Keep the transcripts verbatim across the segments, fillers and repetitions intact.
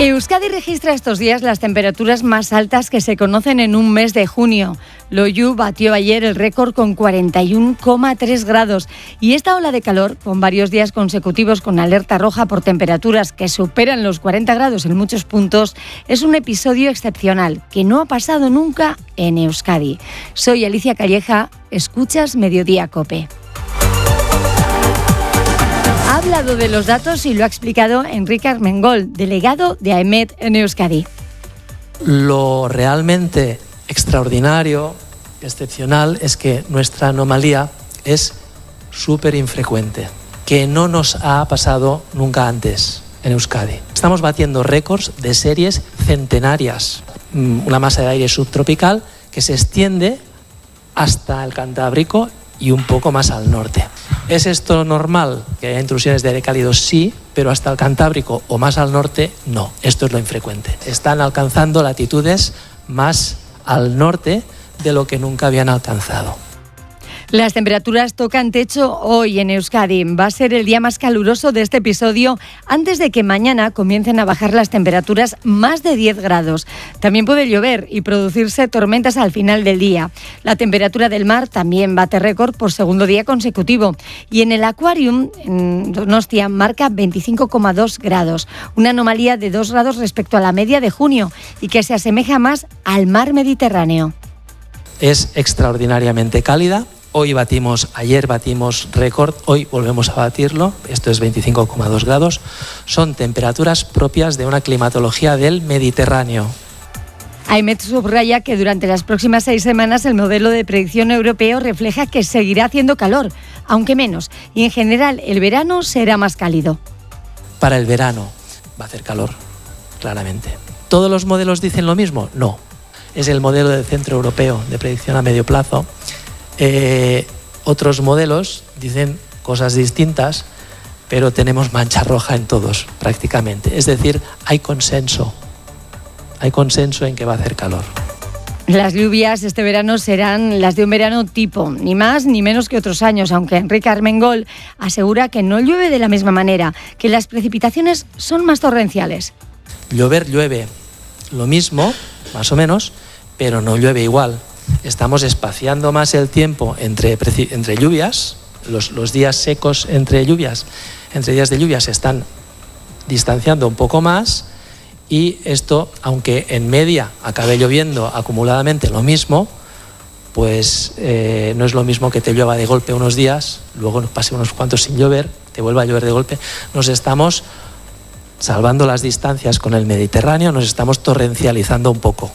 Euskadi registra estos días las temperaturas más altas que se conocen en un mes de junio. Loiu batió ayer el récord con cuarenta y uno coma tres grados y esta ola de calor, con varios días consecutivos con alerta roja por temperaturas que superan los cuarenta grados en muchos puntos, es un episodio excepcional que no ha pasado nunca en Euskadi. Soy Alicia Calleja, escuchas Mediodía COPE. Ha hablado de los datos y lo ha explicado Enrique Armengol, delegado de AEMET en Euskadi. Lo realmente extraordinario, excepcional, es que nuestra anomalía es súper infrecuente, que no nos ha pasado nunca antes en Euskadi. Estamos batiendo récords de series centenarias, una masa de aire subtropical que se extiende hasta el Cantábrico y un poco más al norte. ¿Es esto normal que haya intrusiones de aire cálido? Sí, pero hasta el Cantábrico o más al norte, no. Esto es lo infrecuente. Están alcanzando latitudes más al norte de lo que nunca habían alcanzado. Las temperaturas tocan techo hoy en Euskadi. Va a ser el día más caluroso de este episodio antes de que mañana comiencen a bajar las temperaturas más de diez grados. También puede llover y producirse tormentas al final del día. La temperatura del mar también bate récord por segundo día consecutivo. Y en el Aquarium, en Donostia, marca veinticinco coma dos grados. Una anomalía de dos grados respecto a la media de junio y que se asemeja más al mar Mediterráneo. Es extraordinariamente cálida. Hoy batimos, ayer batimos récord, hoy volvemos a batirlo, esto es veinticinco coma dos grados, son temperaturas propias de una climatología del Mediterráneo. AEMET subraya que durante las próximas seis semanas el modelo de predicción europeo refleja que seguirá haciendo calor, aunque menos, y en general el verano será más cálido. Para el verano va a hacer calor, claramente. ¿Todos los modelos dicen lo mismo? No. Es el modelo del Centro Europeo de Predicción a Medio Plazo. Eh, otros modelos dicen cosas distintas, pero tenemos mancha roja en todos prácticamente. Es decir, hay consenso, hay consenso en que va a hacer calor. Las lluvias este verano serán las de un verano tipo, ni más ni menos que otros años, aunque Enrique Armengol asegura que no llueve de la misma manera, que las precipitaciones son más torrenciales. Llover llueve lo mismo, más o menos, pero no llueve igual. Estamos espaciando más el tiempo entre, entre lluvias, los, los días secos entre lluvias, entre días de lluvia se están distanciando un poco más y esto, aunque en media acabe lloviendo acumuladamente lo mismo, pues eh, no es lo mismo que te llueva de golpe unos días, luego pase unos cuantos sin llover, te vuelva a llover de golpe. Nos estamos salvando las distancias con el Mediterráneo, nos estamos torrencializando un poco.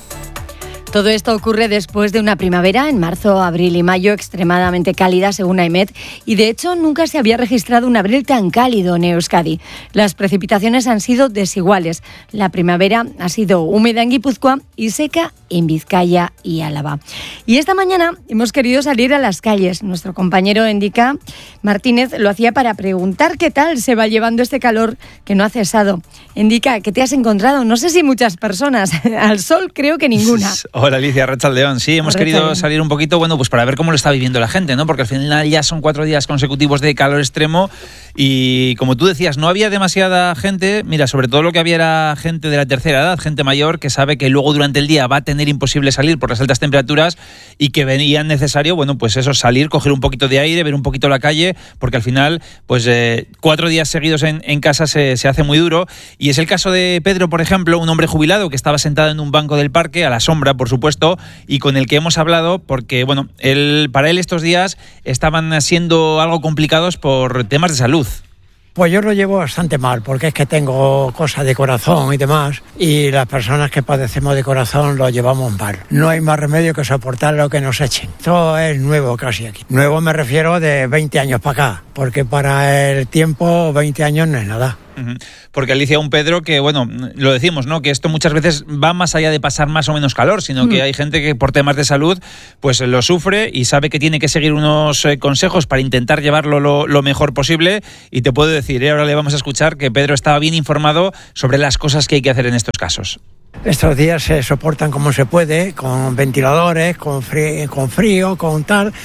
Todo esto ocurre después de una primavera en marzo, abril y mayo extremadamente cálida, según AEMET, y de hecho nunca se había registrado un abril tan cálido en Euskadi. Las precipitaciones han sido desiguales. La primavera ha sido húmeda en Guipúzcoa y seca en Vizcaya y Álava. Y esta mañana hemos querido salir a las calles. Nuestro compañero Endika Martínez lo hacía para preguntar qué tal se va llevando este calor que no ha cesado. Endika, ¿qué te has encontrado? No sé si muchas personas. Al sol creo que ninguna. Hola Alicia, Arratsaldeon. Sí, hemos querido salir un poquito, bueno, pues para ver cómo lo está viviendo la gente, ¿no? Porque al final ya son cuatro días consecutivos de calor extremo y como tú decías, no había demasiada gente. Mira, sobre todo lo que había era gente de la tercera edad, gente mayor que sabe que luego durante el día va a tener imposible salir por las altas temperaturas y que veían necesario, bueno, pues eso, salir, coger un poquito de aire, ver un poquito la calle, porque al final, pues eh, cuatro días seguidos en, en casa se, se hace muy duro. Y es el caso de Pedro, por ejemplo, un hombre jubilado que estaba sentado en un banco del parque, a la sombra, por supuesto, y con el que hemos hablado porque, bueno, él, para él estos días estaban siendo algo complicados por temas de salud. Pues yo lo llevo bastante mal, porque es que tengo cosas de corazón y demás, y las personas que padecemos de corazón lo llevamos mal. No hay más remedio que soportar lo que nos echen. Esto es nuevo casi aquí. Nuevo me refiero de veinte años para acá, porque para el tiempo veinte años no es nada. Porque Alicia, un Pedro que, bueno, lo decimos, ¿no? Que esto muchas veces va más allá de pasar más o menos calor, sino mm. que hay gente que por temas de salud pues lo sufre y sabe que tiene que seguir unos eh, consejos para intentar llevarlo lo, lo mejor posible. Y te puedo decir, eh, ahora le vamos a escuchar que Pedro estaba bien informado sobre las cosas que hay que hacer en estos casos. Estos días se soportan como se puede, con ventiladores, con frío, con, frío, con tal...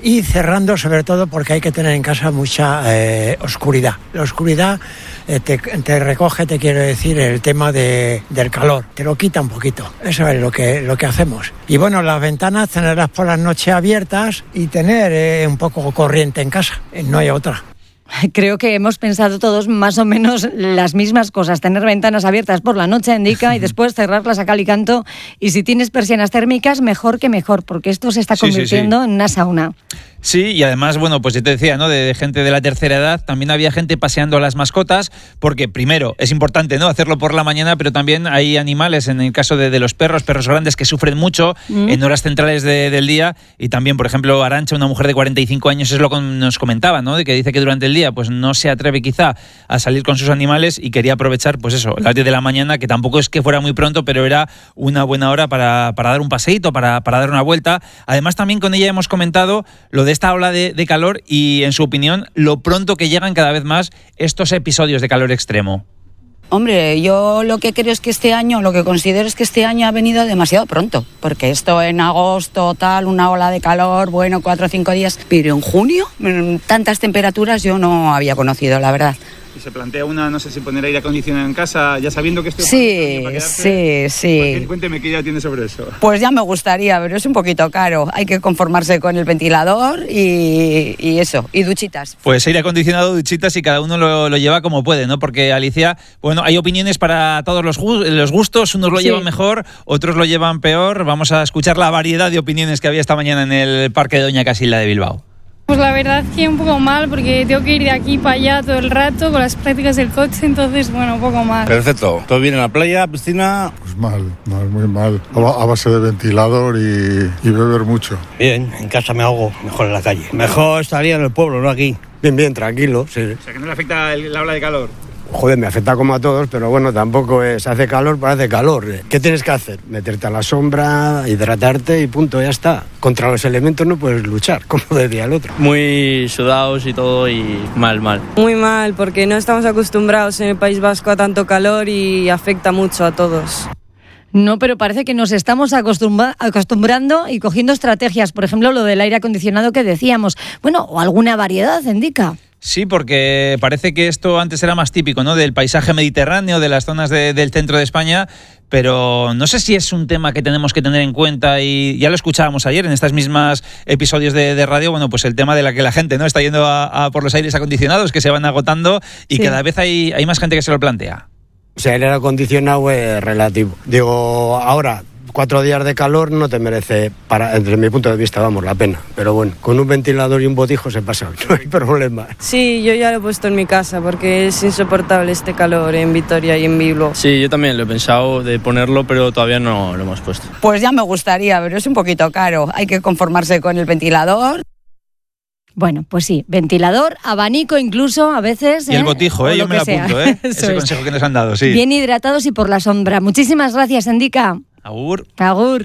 y cerrando sobre todo porque hay que tener en casa mucha eh, oscuridad. La oscuridad eh, te, te recoge, te quiero decir, el tema de, del calor, te lo quita un poquito. Eso es lo que, lo que hacemos. Y bueno, las ventanas tenerlas por las noches abiertas y tener eh, un poco corriente en casa, eh, no hay otra. Creo que hemos pensado todos más o menos las mismas cosas. Tener ventanas abiertas por la noche, indica, y después cerrarlas a cal y canto. Y si tienes persianas térmicas, mejor que mejor, porque esto se está convirtiendo sí, sí, sí. en una sauna. Sí, y además, bueno, pues yo te decía, ¿no? De, de gente de la tercera edad, también había gente paseando a las mascotas, porque primero, es importante, ¿no? Hacerlo por la mañana, pero también hay animales, en el caso de, de los perros, perros grandes que sufren mucho mm. en horas centrales de, del día, y también, por ejemplo, Arantxa, una mujer de cuarenta y cinco años, es lo que nos comentaba, ¿no? De que dice que durante el día, pues no se atreve quizá a salir con sus animales y quería aprovechar, pues eso, las diez de la mañana, que tampoco es que fuera muy pronto, pero era una buena hora para, para dar un paseíto, para, para dar una vuelta. Además, también con ella hemos comentado lo de esta ola de, de calor y, en su opinión, lo pronto que llegan cada vez más estos episodios de calor extremo. Hombre, yo lo que creo es que este año, lo que considero es que este año ha venido demasiado pronto, porque esto en agosto, tal, una ola de calor, bueno, cuatro o cinco días, pero en junio, tantas temperaturas yo no había conocido, la verdad. Y se plantea una, no sé si poner aire acondicionado en casa, ya sabiendo que esto sí, para quedarse. Sí, sí. Pues, cuénteme qué idea tiene sobre eso. Pues ya me gustaría, pero es un poquito caro. Hay que conformarse con el ventilador y, y eso, y duchitas. Pues aire acondicionado, duchitas, y cada uno lo, lo lleva como puede, ¿no? Porque, Alicia, bueno, hay opiniones para todos los, los gustos, unos lo sí. llevan mejor, otros lo llevan peor. Vamos a escuchar la variedad de opiniones que había esta mañana en el Parque de Doña Casilda de Bilbao. Pues la verdad que un poco mal, porque tengo que ir de aquí para allá todo el rato con las prácticas del coche, entonces, bueno, un poco mal. Perfecto. ¿Todo bien en la playa, piscina? Pues mal, mal, muy mal. A base de ventilador y, y beber mucho. Bien, en casa me ahogo, mejor en la calle. Mejor estaría en el pueblo, no aquí. Bien, bien, tranquilo, sí. O sea, que no le afecta el, la ola de calor. Joder, me afecta como a todos, pero bueno, tampoco es, hace calor, pues hace calor. ¿Qué tienes que hacer? Meterte a la sombra, hidratarte y punto, ya está. Contra los elementos no puedes luchar, como decía el otro. Muy sudados y todo y mal, mal. Muy mal, porque no estamos acostumbrados en el País Vasco a tanto calor y afecta mucho a todos. No, pero parece que nos estamos acostumbra- acostumbrando y cogiendo estrategias, por ejemplo, lo del aire acondicionado que decíamos. Bueno, o alguna variedad, indica. Sí, porque parece que esto antes era más típico, ¿no? Del paisaje mediterráneo, de las zonas de, del centro de España, pero no sé si es un tema que tenemos que tener en cuenta, y ya lo escuchábamos ayer en estas mismas episodios de, de radio, bueno, pues el tema de la que la gente no está yendo a, a por los aires acondicionados, que se van agotando, y sí. cada vez hay, hay más gente que se lo plantea. O sea, el aire acondicionado es relativo. Digo, ahora, cuatro días de calor no te merece, para, desde mi punto de vista, vamos, la pena. Pero bueno, con un ventilador y un botijo se pasa, no hay problema. Sí, yo ya lo he puesto en mi casa porque es insoportable este calor en Vitoria y en Bilbao. Sí, yo también lo he pensado de ponerlo, pero todavía no lo hemos puesto. Pues ya me gustaría, pero es un poquito caro. Hay que conformarse con el ventilador. Bueno, pues sí, ventilador, abanico incluso a veces. Y el botijo, ¿eh? Yo me lo apunto, ¿eh? Ese es. consejo que nos han dado, sí. Bien hidratados y por la sombra. Muchísimas gracias, Indica. Agur. Agur.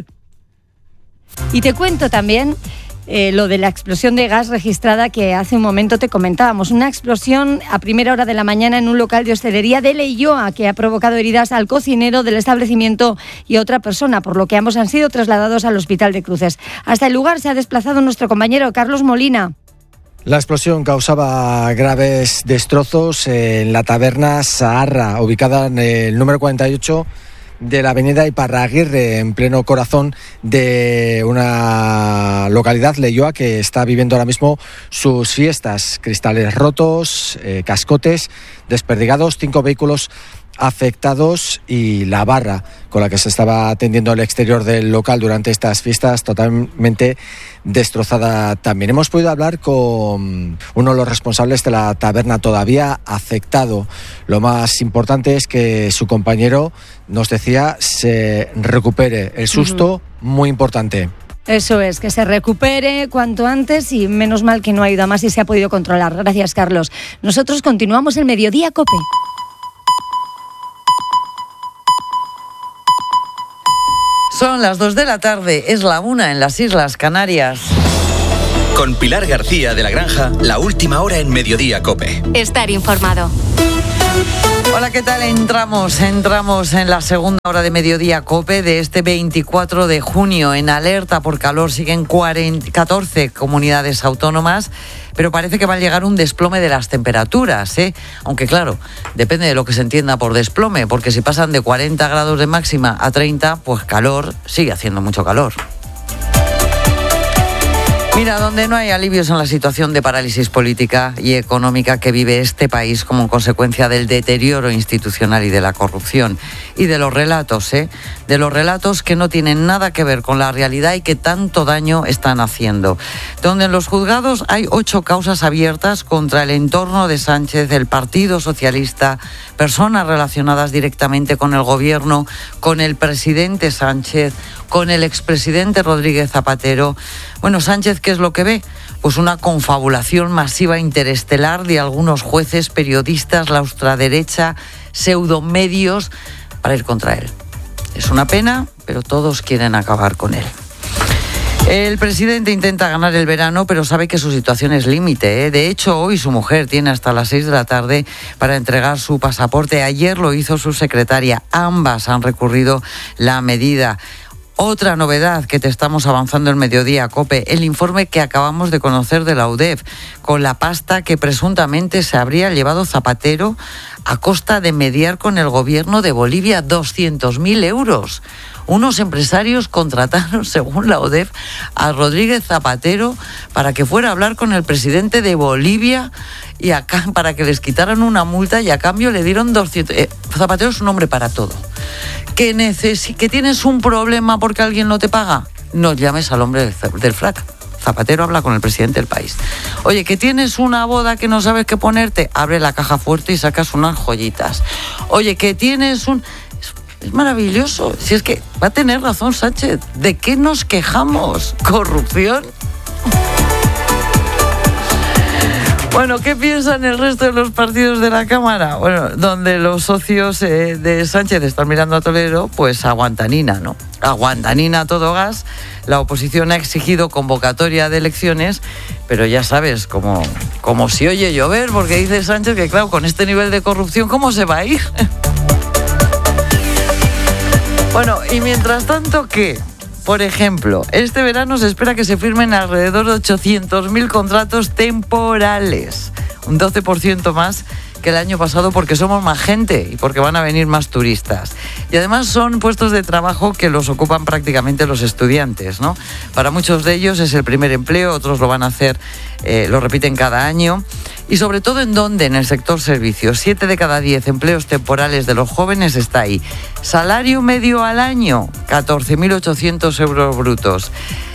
Y te cuento también eh, lo de la explosión de gas registrada que hace un momento te comentábamos. Una explosión a primera hora de la mañana en un local de hostelería de Leioa que ha provocado heridas al cocinero del establecimiento y a otra persona, por lo que ambos han sido trasladados al Hospital de Cruces. Hasta el lugar se ha desplazado nuestro compañero Carlos Molina. La explosión causaba graves destrozos en la taberna Saharra, ubicada en el número cuarenta y ocho de la avenida Iparraguirre, en pleno corazón de una localidad, Leioa, que está viviendo ahora mismo sus fiestas. Cristales rotos, eh, cascotes desperdigados, cinco vehículos afectados y la barra con la que se estaba atendiendo el exterior del local durante estas fiestas totalmente destrozada también. Hemos podido hablar con uno de los responsables de la taberna todavía afectado. Lo más importante es que su compañero, nos decía, se recupere. El susto, uh-huh. muy importante. Eso es, que se recupere cuanto antes y menos mal que no ha ido a más y se ha podido controlar. Gracias, Carlos. Nosotros continuamos el Mediodía COPE. Son las dos de la tarde, es la una en las Islas Canarias. Con Pilar García de la Granja, la última hora en Mediodía COPE. Estar informado. Hola, ¿qué tal? Entramos, entramos en la segunda hora de Mediodía COPE de este veinticuatro de junio. En alerta por calor siguen cuarenta, catorce comunidades autónomas, pero parece que va a llegar un desplome de las temperaturas, ¿eh? Aunque claro, depende de lo que se entienda por desplome, porque si pasan de cuarenta grados de máxima a treinta, pues calor, sigue haciendo mucho calor. Mira, donde no hay alivios en la situación de parálisis política y económica que vive este país como consecuencia del deterioro institucional y de la corrupción. Y de los relatos, ¿eh? De los relatos que no tienen nada que ver con la realidad y que tanto daño están haciendo. Donde en los juzgados hay ocho causas abiertas contra el entorno de Sánchez, el Partido Socialista, personas relacionadas directamente con el gobierno, con el presidente Sánchez, con el expresidente Rodríguez Zapatero. Bueno, Sánchez, ¿qué es lo que ve? Pues una confabulación masiva interestelar de algunos jueces, periodistas, la ultraderecha, pseudomedios, para ir contra él. Es una pena, pero todos quieren acabar con él. El presidente intenta ganar el verano, pero sabe que su situación es límite, ¿eh? De hecho, hoy su mujer tiene hasta las seis de la tarde para entregar su pasaporte. Ayer lo hizo su secretaria. Ambas han recurrido la medida. Otra novedad que te estamos avanzando en Mediodía COPE, el informe que acabamos de conocer de la U D E F, con la pasta que presuntamente se habría llevado Zapatero a costa de mediar con el gobierno de Bolivia, doscientos mil euros. Unos empresarios contrataron, según la U D E F, a Rodríguez Zapatero para que fuera a hablar con el presidente de Bolivia y acá, para que les quitaran una multa, y a cambio le dieron doscientos... Eh, Zapatero es un hombre para todo. Que, necesi- que tienes un problema porque alguien no te paga, no llames al hombre del, del FRAC. Zapatero habla con el presidente del país. Oye, que tienes una boda que no sabes qué ponerte, abre la caja fuerte y sacas unas joyitas. Oye, que tienes un... Es, es maravilloso. Si es que va a tener razón Sánchez. ¿De qué nos quejamos? ¿Corrupción? Bueno, ¿qué piensan el resto de los partidos de la Cámara? Bueno, donde los socios eh, de Sánchez están mirando a Toledo, pues aguantanina, ¿no? Aguantanina a todo gas. La oposición ha exigido convocatoria de elecciones, pero ya sabes, como, como si oye llover, porque dice Sánchez que, claro, con este nivel de corrupción, ¿cómo se va a ir? Bueno, y mientras tanto, ¿qué? Por ejemplo, este verano se espera que se firmen alrededor de ochocientos mil contratos temporales, un doce por ciento más que el año pasado, porque somos más gente y porque van a venir más turistas. Y además son puestos de trabajo que los ocupan prácticamente los estudiantes, ¿no? Para muchos de ellos es el primer empleo, otros lo van a hacer, eh, lo repiten cada año. Y sobre todo, ¿en dónde? En el sector servicios. Siete de cada diez empleos temporales de los jóvenes está ahí. Salario medio al año, catorce mil ochocientos euros brutos.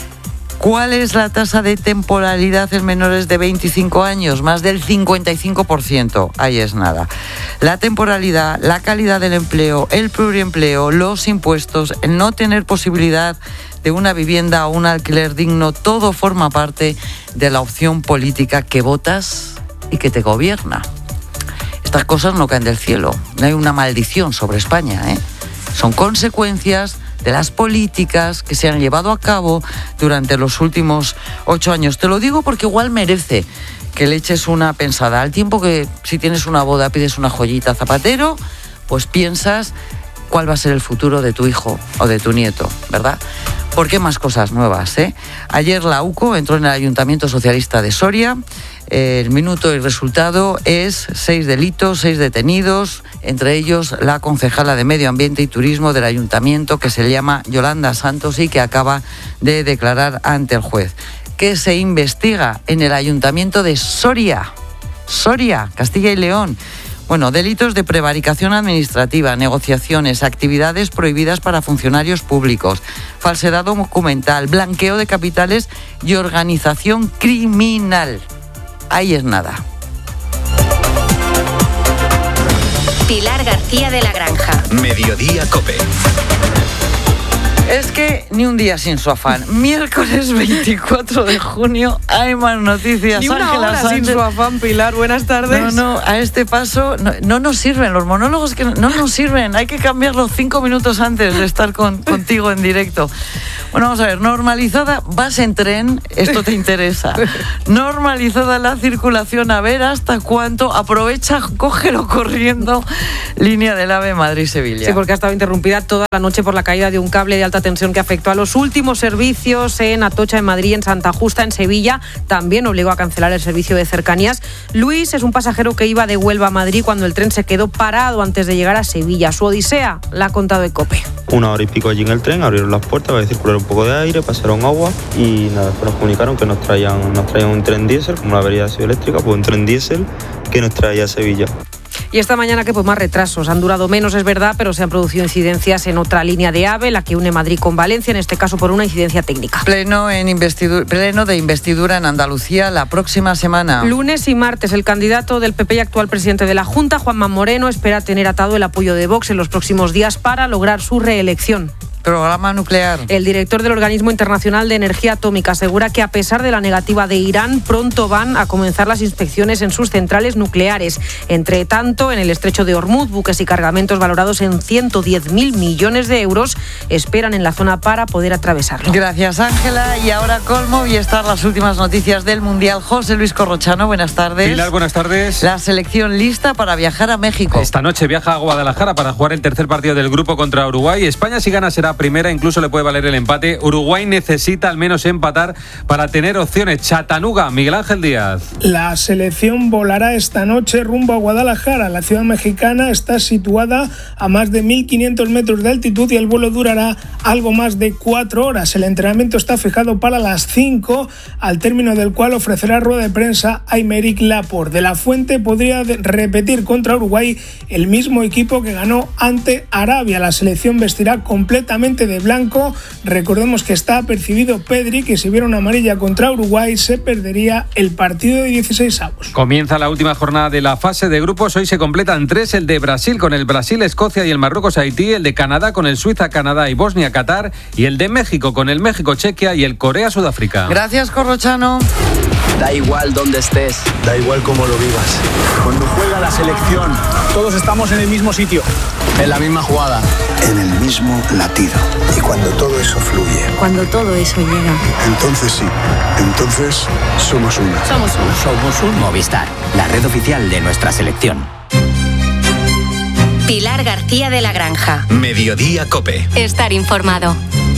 ¿Cuál es la tasa de temporalidad en menores de veinticinco años? Más del cincuenta y cinco por ciento. Ahí es nada. La temporalidad, la calidad del empleo, el pluriempleo, los impuestos, el no tener posibilidad de una vivienda o un alquiler digno, todo forma parte de la opción política que votas y que te gobierna. Estas cosas no caen del cielo. No hay una maldición sobre España, ¿eh? Son consecuencias de las políticas que se han llevado a cabo durante los últimos ocho años. Te lo digo porque igual merece que le eches una pensada. Al tiempo que si tienes una boda pides una joyita a Zapatero, pues piensas cuál va a ser el futuro de tu hijo o de tu nieto, ¿verdad? ¿Por qué más cosas nuevas, eh? Ayer la U C O entró en el Ayuntamiento Socialista de Soria. El minuto y resultado es seis delitos, seis detenidos, entre ellos la concejala de Medio Ambiente y Turismo del Ayuntamiento, que se llama Yolanda Santos y que acaba de declarar ante el juez. ¿Qué se investiga en el Ayuntamiento de Soria? Soria, Castilla y León. Bueno, delitos de prevaricación administrativa, negociaciones, actividades prohibidas para funcionarios públicos, falsedad documental, blanqueo de capitales y organización criminal. Ahí es nada. Pilar García de la Granja. Mediodía COPE. Es que ni un día sin su afán. Miércoles veinticuatro de junio hay más noticias. Ni una Ángela hora Sánchez. sin su afán, Pilar. Buenas tardes. No, no, a este paso no, no nos sirven los monólogos, que no, no nos sirven. Hay que cambiarlos cinco minutos antes de estar con, contigo en directo. Bueno, vamos a ver. Normalizada, vas en tren, esto te interesa. Normalizada la circulación, a ver hasta cuánto. Aprovecha, cógelo corriendo. Línea del AVE Madrid-Sevilla. Sí, porque ha estado interrumpida toda la noche por la caída de un cable de alta tensión que afectó a los últimos servicios en Atocha, en Madrid, en Santa Justa, en Sevilla. También obligó a cancelar el servicio de cercanías. Luis es un pasajero que iba de Huelva a Madrid cuando el tren se quedó parado antes de llegar a Sevilla. Su odisea la ha contado en COPE. Una hora y pico allí en el tren, abrieron las puertas para circular un poco de aire, pasaron agua y nada, después nos comunicaron que nos traían, nos traían un tren diésel, como la avería ha sido eléctrica, pues un tren diésel que nos traía a Sevilla. Y esta mañana que pues más retrasos, han durado menos, es verdad, pero se han producido incidencias en otra línea de AVE, la que une Madrid con Valencia, en este caso por una incidencia técnica. Pleno, en investidu- pleno de investidura en Andalucía la próxima semana. Lunes y martes, el candidato del P P y actual presidente de la Junta, Juanma Moreno, espera tener atado el apoyo de Vox en los próximos días para lograr su reelección. Programa nuclear. El director del Organismo Internacional de Energía Atómica asegura que a pesar de la negativa de Irán, pronto van a comenzar las inspecciones en sus centrales nucleares. Entre tanto, en el estrecho de Hormuz, buques y cargamentos valorados en ciento diez mil millones de euros esperan en la zona para poder atravesarlo. Gracias, Ángela. Y ahora colmo y están las últimas noticias del Mundial. José Luis Corrochano, buenas tardes. Pilar, buenas tardes. La selección lista para viajar a México. Esta noche viaja a Guadalajara para jugar el tercer partido del grupo contra Uruguay. España, si gana, será primera, incluso le puede valer el empate. Uruguay necesita al menos empatar para tener opciones. Chattanooga, Miguel Ángel Díaz. La selección volará esta noche rumbo a Guadalajara. La ciudad mexicana está situada a más de mil quinientos metros de altitud y el vuelo durará algo más de cuatro horas. El entrenamiento está fijado para las cinco, al término del cual ofrecerá rueda de prensa Aymeric Laporte. De la Fuente podría repetir contra Uruguay el mismo equipo que ganó ante Arabia. La selección vestirá completamente de blanco. Recordemos que está apercibido Pedri, que si hubiera una amarilla contra Uruguay se perdería el partido de dieciséis avos. Comienza la última jornada de la fase de grupos. Hoy se completan tres: el de Brasil con el Brasil, Escocia y el Marruecos, Haití; el de Canadá con el Suiza, Canadá y Bosnia, Qatar; y el de México con el México, Chequia y el Corea, Sudáfrica. Gracias, Corrochano. Da igual dónde estés, da igual cómo lo vivas. Cuando juega la selección, todos estamos en el mismo sitio, en la misma jugada, en el mismo latido. Y cuando todo eso fluye, cuando todo eso llega, entonces sí, entonces somos uno. Somos uno. Somos un Movistar, la red oficial de nuestra selección. Pilar García de la Granja. Mediodía COPE. Estar informado.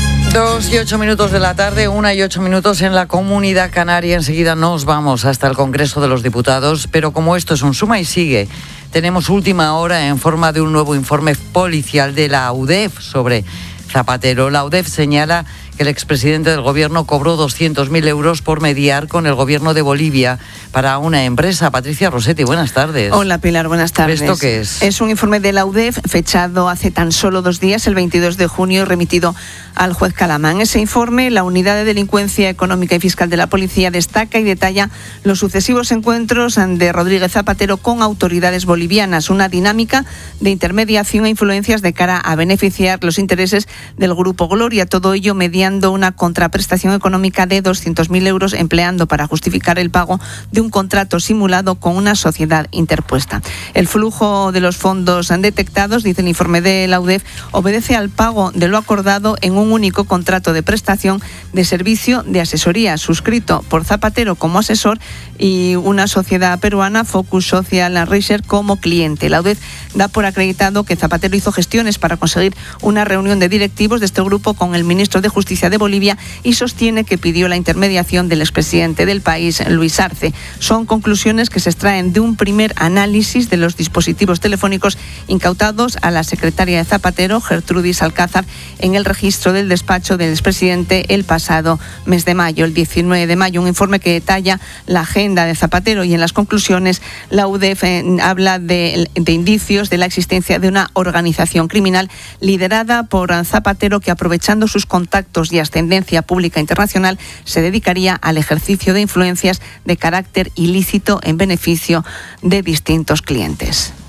Dos y ocho minutos de la tarde, una y ocho minutos en la Comunidad Canaria. Enseguida nos vamos hasta el Congreso de los Diputados, pero como esto es un suma y sigue, tenemos última hora en forma de un nuevo informe policial de la U D E F sobre Zapatero. La U D E F señala que el expresidente del gobierno cobró doscientos mil euros por mediar con el gobierno de Bolivia para una empresa. Patricia Rossetti, buenas tardes. Hola, Pilar, buenas tardes. ¿Esto qué es? Es un informe de la U D E F fechado hace tan solo dos días, el veintidós de junio, remitido al juez Calamán. Ese informe, la Unidad de Delincuencia Económica y Fiscal de la Policía destaca y detalla los sucesivos encuentros de Rodríguez Zapatero con autoridades bolivianas, una dinámica de intermediación e influencias de cara a beneficiar los intereses del Grupo Gloria. Todo ello mediante una contraprestación económica de doscientos mil euros, empleando para justificar el pago de un contrato simulado con una sociedad interpuesta. El flujo de los fondos detectados, dice el informe de la U D E F, obedece al pago de lo acordado en un único contrato de prestación de servicio de asesoría suscrito por Zapatero como asesor y una sociedad peruana, Focus Social Research, como cliente. La U D E F da por acreditado que Zapatero hizo gestiones para conseguir una reunión de directivos de este grupo con el ministro de Justicia de Bolivia y sostiene que pidió la intermediación del expresidente del país, Luis Arce. Son conclusiones que se extraen de un primer análisis de los dispositivos telefónicos incautados a la secretaria de Zapatero, Gertrudis Alcázar, en el registro del despacho del expresidente el pasado mes de mayo, el diecinueve de mayo. Un informe que detalla la agenda de Zapatero y en las conclusiones la U D E F habla de, de indicios de la existencia de una organización criminal liderada por Zapatero que, aprovechando sus contactos y ascendencia pública internacional, se dedicaría al ejercicio de influencias de carácter ilícito en beneficio de distintos clientes.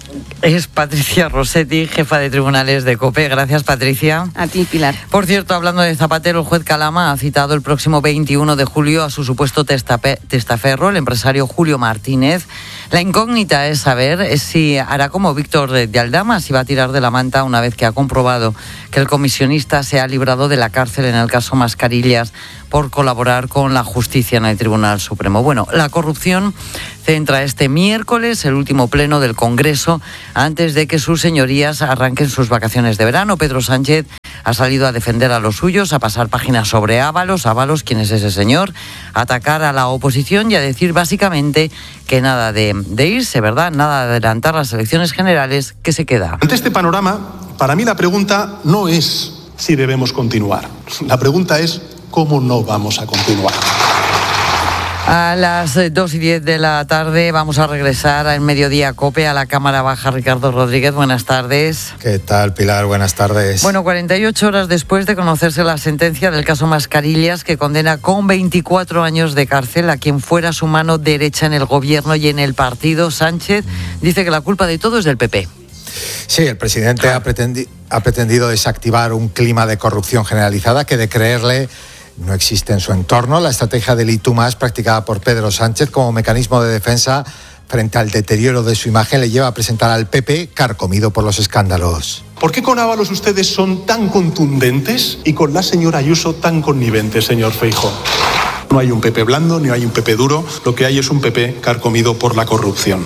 Es Patricia Rossetti, jefa de tribunales de COPE. Gracias, Patricia. A ti, Pilar. Por cierto, hablando de Zapatero, el juez Calama ha citado el próximo veintiuno de julio a su supuesto testape- testaferro, el empresario Julio Martínez. La incógnita es saber si hará como Víctor de Aldama, si va a tirar de la manta una vez que ha comprobado que el comisionista se ha librado de la cárcel en el caso Mascarillas por colaborar con la justicia en el Tribunal Supremo. Bueno, la corrupción centra este miércoles el último pleno del Congreso antes de que sus señorías arranquen sus vacaciones de verano. Pedro Sánchez ha salido a defender a los suyos, a pasar páginas sobre Ábalos, Ábalos, ¿quién es ese señor?, a atacar a la oposición y a decir básicamente que nada de, de irse, ¿verdad?, nada de adelantar las elecciones generales, que se queda. Ante este panorama, para mí la pregunta no es si debemos continuar. La pregunta es cómo no vamos a continuar. A las dos y diez de la tarde vamos a regresar al Mediodía COPE, a la Cámara Baja. Ricardo Rodríguez, buenas tardes. ¿Qué tal, Pilar? Buenas tardes. Bueno, cuarenta y ocho horas después de conocerse la sentencia del caso Mascarillas, que condena con veinticuatro años de cárcel a quien fuera su mano derecha en el gobierno y en el partido, Sánchez dice que la culpa de todo es del P P. Sí, el presidente ha, pretendi- ha pretendido desactivar un clima de corrupción generalizada que, de creerle, no existe en su entorno. La estrategia del y tú más, practicada por Pedro Sánchez como mecanismo de defensa frente al deterioro de su imagen, le lleva a presentar al P P carcomido por los escándalos. ¿Por qué con Ábalos ustedes son tan contundentes y con la señora Ayuso tan conniventes, señor Feijóo? No hay un P P blando, ni hay un P P duro, lo que hay es un P P carcomido por la corrupción.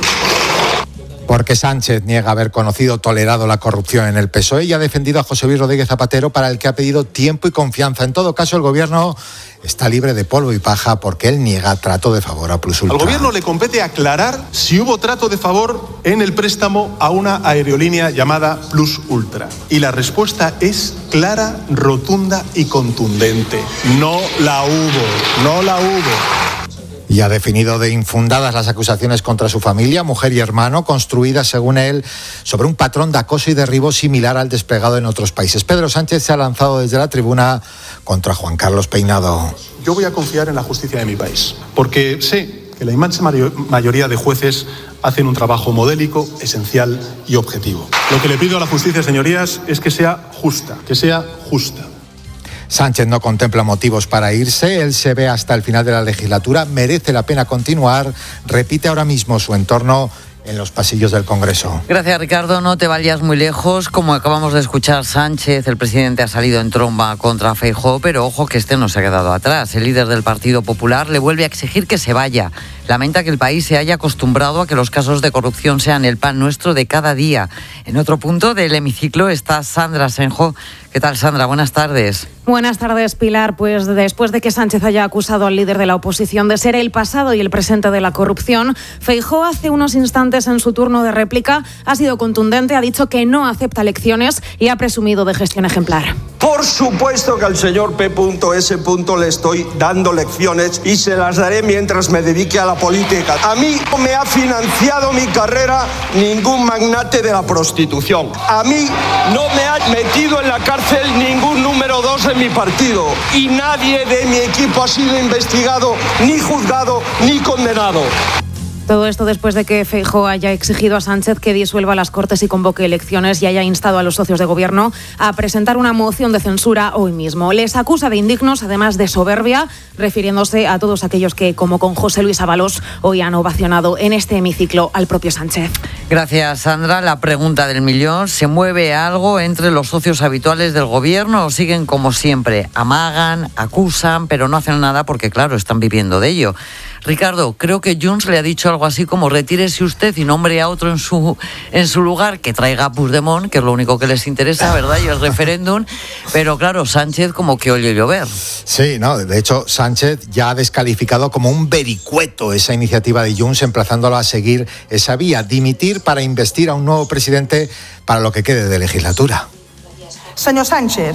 Porque Sánchez niega haber conocido o tolerado la corrupción en el P S O E y ha defendido a José Luis Rodríguez Zapatero, para el que ha pedido tiempo y confianza. En todo caso, el gobierno está libre de polvo y paja porque él niega trato de favor a Plus Ultra. Al gobierno le compete aclarar si hubo trato de favor en el préstamo a una aerolínea llamada Plus Ultra. Y la respuesta es clara, rotunda y contundente. No la hubo, no la hubo. Y ha definido de infundadas las acusaciones contra su familia, mujer y hermano, construidas, según él, sobre un patrón de acoso y derribo similar al desplegado en otros países. Pedro Sánchez se ha lanzado desde la tribuna contra Juan Carlos Peinado. Yo voy a confiar en la justicia de mi país, porque sé que la inmensa mayoría de jueces hacen un trabajo modélico, esencial y objetivo. Lo que le pido a la justicia, señorías, es que sea justa, que sea justa. Sánchez no contempla motivos para irse, él se ve hasta el final de la legislatura, merece la pena continuar, repite ahora mismo su entorno en los pasillos del Congreso. Gracias, Ricardo, no te vayas muy lejos. Como acabamos de escuchar, Sánchez, el presidente, ha salido en tromba contra Feijóo, pero ojo que este no se ha quedado atrás. El líder del Partido Popular le vuelve a exigir que se vaya. Lamenta que el país se haya acostumbrado a que los casos de corrupción sean el pan nuestro de cada día. En otro punto del hemiciclo está Sandra Senjo. ¿Qué tal, Sandra? Buenas tardes. Buenas tardes, Pilar. Pues después de que Sánchez haya acusado al líder de la oposición de ser el pasado y el presente de la corrupción, Feijóo hace unos instantes en su turno de réplica ha sido contundente, ha dicho que no acepta lecciones y ha presumido de gestión ejemplar. Por supuesto que al señor P S le estoy dando lecciones y se las daré mientras me dedique a la política. A mí no me ha financiado mi carrera ningún magnate de la prostitución. A mí no me ha metido en la cárcel ningún número dos de mi partido. Y nadie de mi equipo ha sido investigado, ni juzgado, ni condenado. Todo esto después de que Feijóo haya exigido a Sánchez que disuelva las Cortes y convoque elecciones y haya instado a los socios de gobierno a presentar una moción de censura hoy mismo. Les acusa de indignos, además de soberbia, refiriéndose a todos aquellos que, como con José Luis Ábalos, hoy han ovacionado en este hemiciclo al propio Sánchez. Gracias, Sandra. La pregunta del millón: ¿se mueve algo entre los socios habituales del gobierno o siguen como siempre? Amagan, acusan, pero no hacen nada porque, claro, están viviendo de ello. Ricardo, creo que Junts le ha dicho algo así como: retírese usted y nombre a otro en su en su lugar, que traiga a Puigdemont, que es lo único que les interesa, ¿verdad? Y el referéndum. Pero claro, Sánchez como que oye llover. Sí, no, de hecho Sánchez ya ha descalificado como un vericueto esa iniciativa de Junts, emplazándolo a seguir esa vía, dimitir para investir a un nuevo presidente para lo que quede de legislatura. Senyor Sánchez,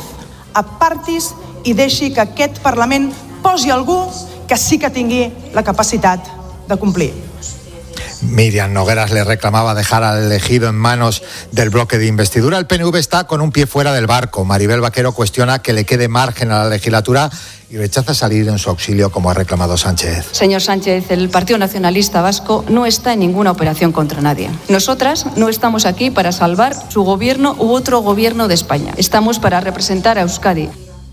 apartis i deixi que aquest Parlament posi algú que sí que tingui la capacitat de complir. Miriam Nogueras le reclamaba dejar al elegido en manos del bloque de investidura. El P N V está con un pie fuera del barco. Maribel Vaquero cuestiona que le quede margen a la legislatura y rechaza salir en su auxilio, como ha reclamado Sánchez. Señor Sánchez, el Partido Nacionalista Vasco no está en ninguna operación contra nadie. Nosotras no estamos aquí para salvar su gobierno u otro gobierno de España. Estamos para representar a Euskadi.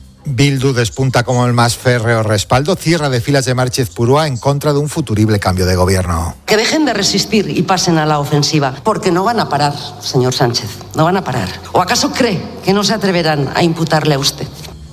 Bildu despunta como el más férreo respaldo, cierra de filas de Márchez Purúa en contra de un futurible cambio de gobierno. Que dejen de resistir y pasen a la ofensiva, porque no van a parar, señor Sánchez, no van a parar. ¿O acaso cree que no se atreverán a imputarle a usted?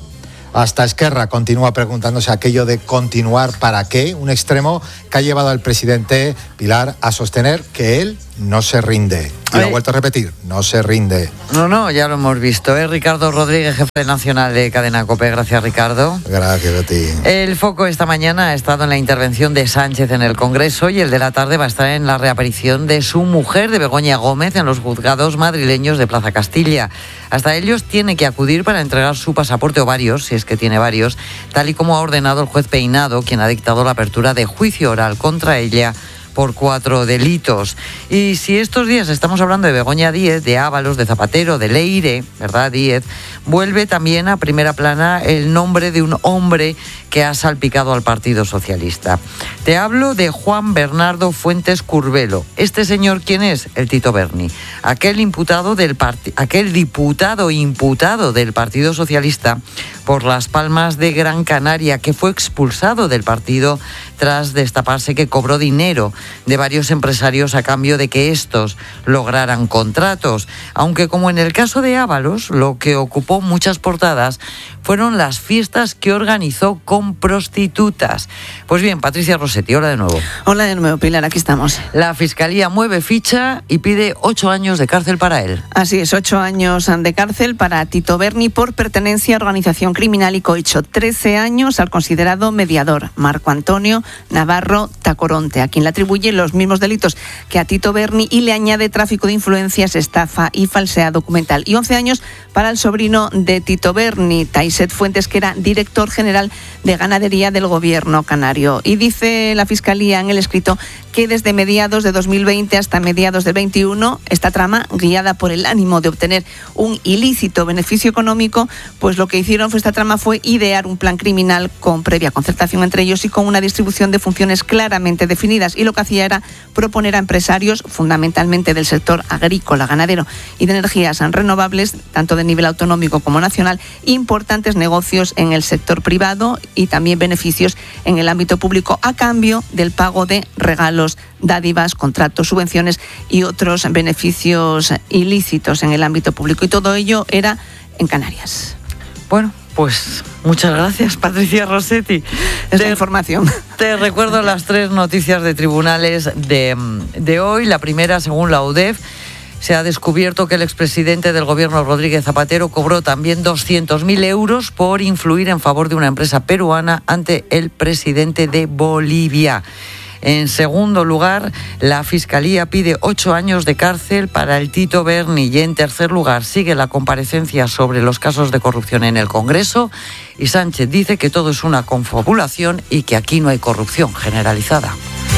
Hasta Esquerra continúa preguntándose aquello de continuar para qué, un extremo que ha llevado al presidente Pilar a sostener que él no se rinde. Y lo ha vuelto a repetir, no se rinde. No, no, ya lo hemos visto. ¿eh? Ricardo Rodríguez, jefe nacional de Cadena COPE. Gracias, Ricardo. Gracias a ti. El foco esta mañana ha estado en la intervención de Sánchez en el Congreso y el de la tarde va a estar en la reaparición de su mujer, de Begoña Gómez, en los juzgados madrileños de Plaza Castilla. Hasta ellos tiene que acudir para entregar su pasaporte o varios, si es que tiene varios, tal y como ha ordenado el juez Peinado, quien ha dictado la apertura de juicio oral contra ella por cuatro delitos. Y si estos días estamos hablando de Begoña Díez, de Ábalos, de Zapatero, de Leire, ¿verdad? Díez, vuelve también a primera plana el nombre de un hombre que ha salpicado al Partido Socialista. Te hablo de Juan Bernardo Fuentes Curbelo. ¿Este señor quién es? El Tito Berni. Aquel imputado del part- aquel diputado imputado del Partido Socialista por Las Palmas de Gran Canaria, que fue expulsado del partido tras destaparse que cobró dinero de varios empresarios a cambio de que estos lograran contratos. Aunque, como en el caso de Ábalos, lo que ocupó muchas portadas fueron las fiestas que organizó con prostitutas. Pues bien, Patricia Rossetti, hola de nuevo. Hola de nuevo, Pilar, aquí estamos. La Fiscalía mueve ficha y pide ocho años de cárcel para él. Así es, ocho años de cárcel para Tito Berni por pertenencia a organización criminal y cohecho. Trece años al considerado mediador, Marco Antonio Navarro Tacoronte, a quien le atribuye los mismos delitos que a Tito Berni y le añade tráfico de influencias, estafa y falsedad documental. Y once años para el sobrino de Tito Berni, Taiset Fuentes, que era director general de ganadería del gobierno canario. Y dice la Fiscalía en el escrito que desde mediados de dos mil veinte hasta mediados del veintiuno, esta trama, guiada por el ánimo de obtener un ilícito beneficio económico, pues lo que hicieron fue esta trama fue idear un plan criminal con previa concertación entre ellos y con una distribución de funciones claramente definidas. Y lo que hacía era proponer a empresarios, fundamentalmente del sector agrícola, ganadero y de energías renovables, tanto de nivel autonómico como nacional, importantes negocios en el sector privado y también beneficios en el ámbito público a cambio del pago de regalos, dádivas, contratos, subvenciones y otros beneficios ilícitos en el ámbito público. Y todo ello era en Canarias. Bueno, pues muchas gracias, Patricia Rossetti. Es la información. Te recuerdo las tres noticias de tribunales de, de hoy. La primera, según la U D E F, se ha descubierto que el expresidente del gobierno, Rodríguez Zapatero, cobró también doscientos mil euros por influir en favor de una empresa peruana ante el presidente de Bolivia. En segundo lugar, la Fiscalía pide ocho años de cárcel para el Tito Berni. Y en tercer lugar, sigue la comparecencia sobre los casos de corrupción en el Congreso. Y Sánchez dice que todo es una confabulación y que aquí no hay corrupción generalizada.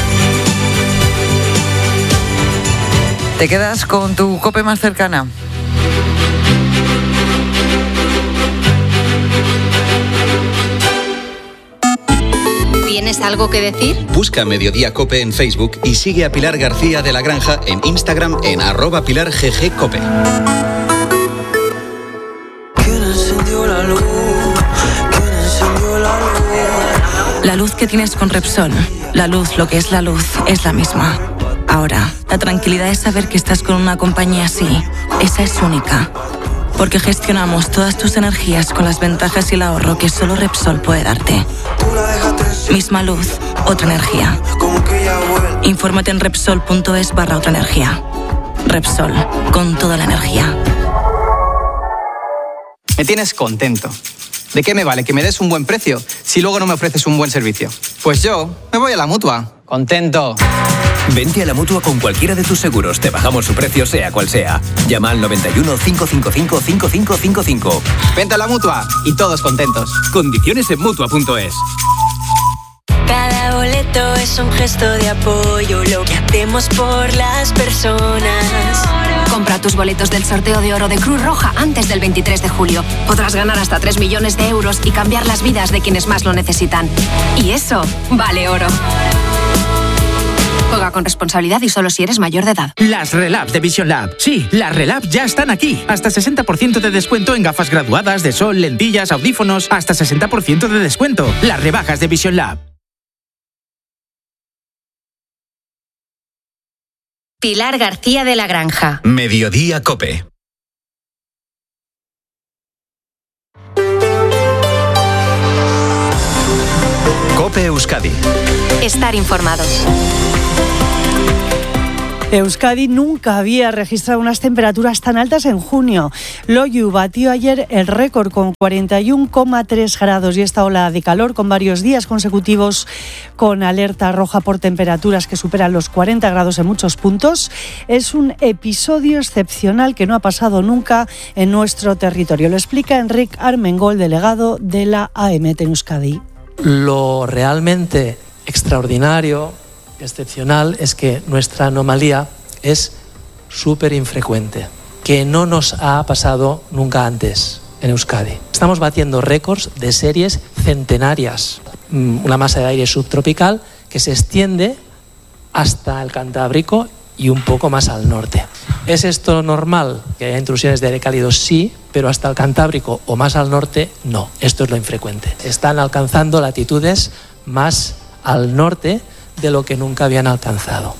¿Te quedas con tu COPE más cercana? ¿Tienes algo que decir? Busca Mediodía COPE en Facebook y sigue a Pilar García de la Granja en Instagram en arroba Pilar G G COPE. ¿Quién encendió la luz? ¿Quién encendió la luz? La luz que tienes con Repsol, la luz, lo que es la luz, es la misma. Ahora, la tranquilidad es saber que estás con una compañía así. Esa es única. Porque gestionamos todas tus energías con las ventajas y el ahorro que solo Repsol puede darte. Misma luz, otra energía. Infórmate en Repsol.es barra otra energía. Repsol, con toda la energía. Me tienes contento. ¿De qué me vale que me des un buen precio si luego no me ofreces un buen servicio? Pues yo me voy a la Mutua. Contento. Vente a la Mutua con cualquiera de tus seguros. Te bajamos su precio sea cual sea. Llama al noventa y uno, cinco cinco cinco, cinco cinco cinco cinco. Vente a la Mutua y todos contentos. Condiciones en Mutua punto es. Cada boleto es un gesto de apoyo, lo que hacemos por las personas. Compra tus boletos del sorteo de oro de Cruz Roja antes del veintitrés de julio. Podrás ganar hasta tres millones de euros y cambiar las vidas de quienes más lo necesitan. Y eso vale oro. Juega con responsabilidad y solo si eres mayor de edad. Las Relabs de Vision Lab. Sí, las Relabs ya están aquí. Hasta sesenta por ciento de descuento en gafas graduadas de sol, lentillas, audífonos. Hasta sesenta por ciento de descuento. Las rebajas de Vision Lab. Pilar García de la Granja. Mediodía COPE. COPE Euskadi. Estar informado. Euskadi nunca había registrado unas temperaturas tan altas en junio. Loiu batió ayer el récord con cuarenta y uno coma tres grados y esta ola de calor con varios días consecutivos con alerta roja por temperaturas que superan los cuarenta grados en muchos puntos es un episodio excepcional que no ha pasado nunca en nuestro territorio. Lo explica Enric Armengol, delegado de la A E M E T en Euskadi. Lo realmente extraordinario, excepcional, es que nuestra anomalía es súper infrecuente, que no nos ha pasado nunca antes en Euskadi. Estamos batiendo récords de series centenarias, una masa de aire subtropical que se extiende hasta el Cantábrico y un poco más al norte. ¿Es esto normal? Que haya intrusiones de aire cálido, sí, pero hasta el Cantábrico o más al norte, no. Esto es lo infrecuente. Están alcanzando latitudes más al norte de lo que nunca habían alcanzado.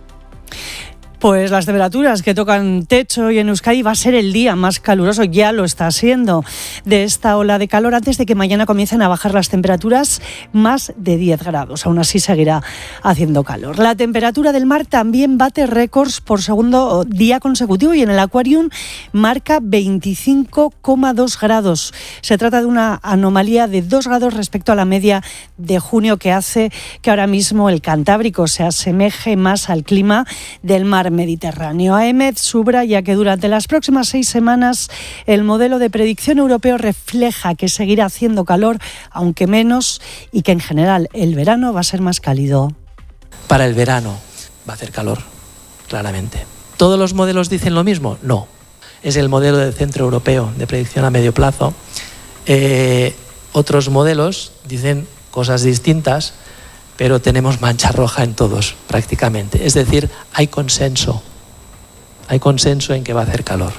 Pues las temperaturas que tocan techo y en Euskadi va a ser el día más caluroso, ya lo está siendo, de esta ola de calor antes de que mañana comiencen a bajar las temperaturas más de diez grados. Aún así seguirá haciendo calor. La temperatura del mar también bate récords por segundo día consecutivo y en el Aquarium marca veinticinco coma dos grados. Se trata de una anomalía de dos grados respecto a la media de junio que hace que ahora mismo el Cantábrico se asemeje más al clima del mar Mediterráneo. A E M E T subraya que durante las próximas seis semanas el modelo de predicción europeo refleja que seguirá haciendo calor, aunque menos, y que en general el verano va a ser más cálido. Para el verano va a hacer calor, claramente. ¿Todos los modelos dicen lo mismo? No. Es el modelo del Centro Europeo de Predicción a Medio Plazo. Eh, otros modelos dicen cosas distintas, pero tenemos mancha roja en todos, prácticamente. Es decir, hay consenso. Hay consenso en que va a hacer calor.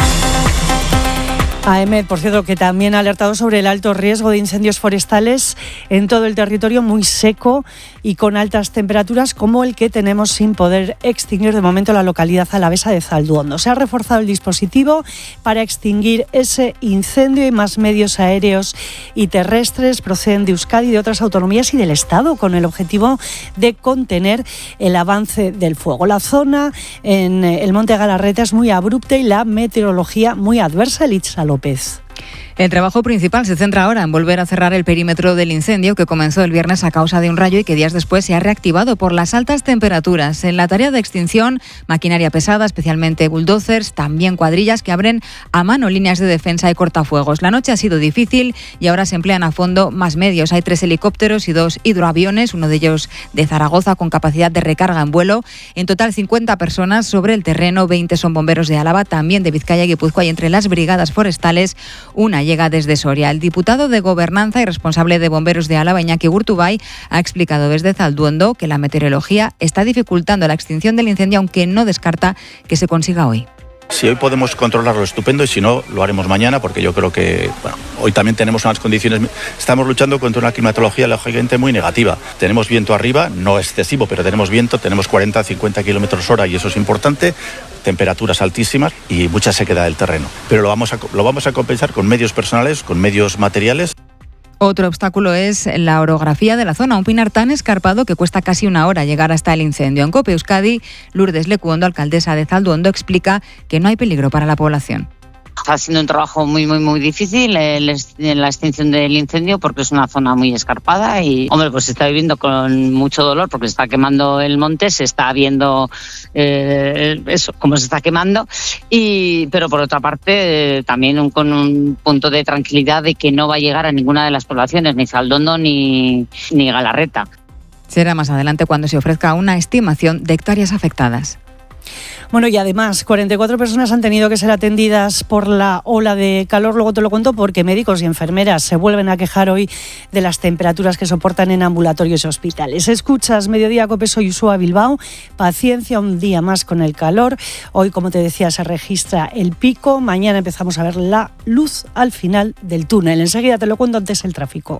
A E M E T, por cierto, que también ha alertado sobre el alto riesgo de incendios forestales en todo el territorio, muy seco y con altas temperaturas, como el que tenemos sin poder extinguir de momento la localidad alavesa de Zalduondo. Se ha reforzado el dispositivo para extinguir ese incendio y más medios aéreos y terrestres proceden de Euskadi y de otras autonomías y del Estado, con el objetivo de contener el avance del fuego. La zona en el Monte Galarreta es muy abrupta y la meteorología muy adversa. Elitza López. El trabajo principal se centra ahora en volver a cerrar el perímetro del incendio que comenzó el viernes a causa de un rayo y que días después se ha reactivado por las altas temperaturas. En la tarea de extinción, maquinaria pesada, especialmente bulldozers, también cuadrillas que abren a mano líneas de defensa y cortafuegos. La noche ha sido difícil y ahora se emplean a fondo más medios. Hay tres helicópteros y dos hidroaviones, uno de ellos de Zaragoza con capacidad de recarga en vuelo. En total cincuenta personas sobre el terreno, veinte son bomberos de Álava, también de Vizcaya y Guipúzcoa, y entre las brigadas forestales una llega desde Soria. El diputado de Gobernanza y responsable de bomberos de Álava, Iñaki Gurtubay, ha explicado desde Zalduondo que la meteorología está dificultando la extinción del incendio, aunque no descarta que se consiga hoy. Si hoy podemos controlarlo, estupendo, y si no, lo haremos mañana, porque yo creo que bueno, hoy también tenemos unas condiciones. Estamos luchando contra una climatología lógicamente muy negativa. Tenemos viento arriba, no excesivo, pero tenemos viento, tenemos cuarenta a cincuenta kilómetros hora y eso es importante. Temperaturas altísimas y mucha sequedad del terreno. Pero lo vamos a, lo vamos a compensar con medios personales, con medios materiales. Otro obstáculo es la orografía de la zona, un pinar tan escarpado que cuesta casi una hora llegar hasta el incendio. En COPE Euskadi, Lourdes Lecuondo, alcaldesa de Zalduondo, explica que no hay peligro para la población. Está siendo un trabajo muy, muy, muy difícil en la extinción del incendio porque es una zona muy escarpada y, hombre, pues se está viviendo con mucho dolor porque se está quemando el monte, se está viendo eh, eso, cómo se está quemando, y pero por otra parte eh, también un, con un punto de tranquilidad de que no va a llegar a ninguna de las poblaciones, ni Zalduondo ni, ni Galarreta. Será más adelante cuando se ofrezca una estimación de hectáreas afectadas. Bueno, y además, cuarenta y cuatro personas han tenido que ser atendidas por la ola de calor. Luego te lo cuento porque médicos y enfermeras se vuelven a quejar hoy de las temperaturas que soportan en ambulatorios y hospitales. Escuchas Mediodía Cope, soy Uxua Bilbao. Paciencia un día más con el calor. Hoy, como te decía, se registra el pico. Mañana empezamos a ver la luz al final del túnel. Enseguida te lo cuento, antes el tráfico.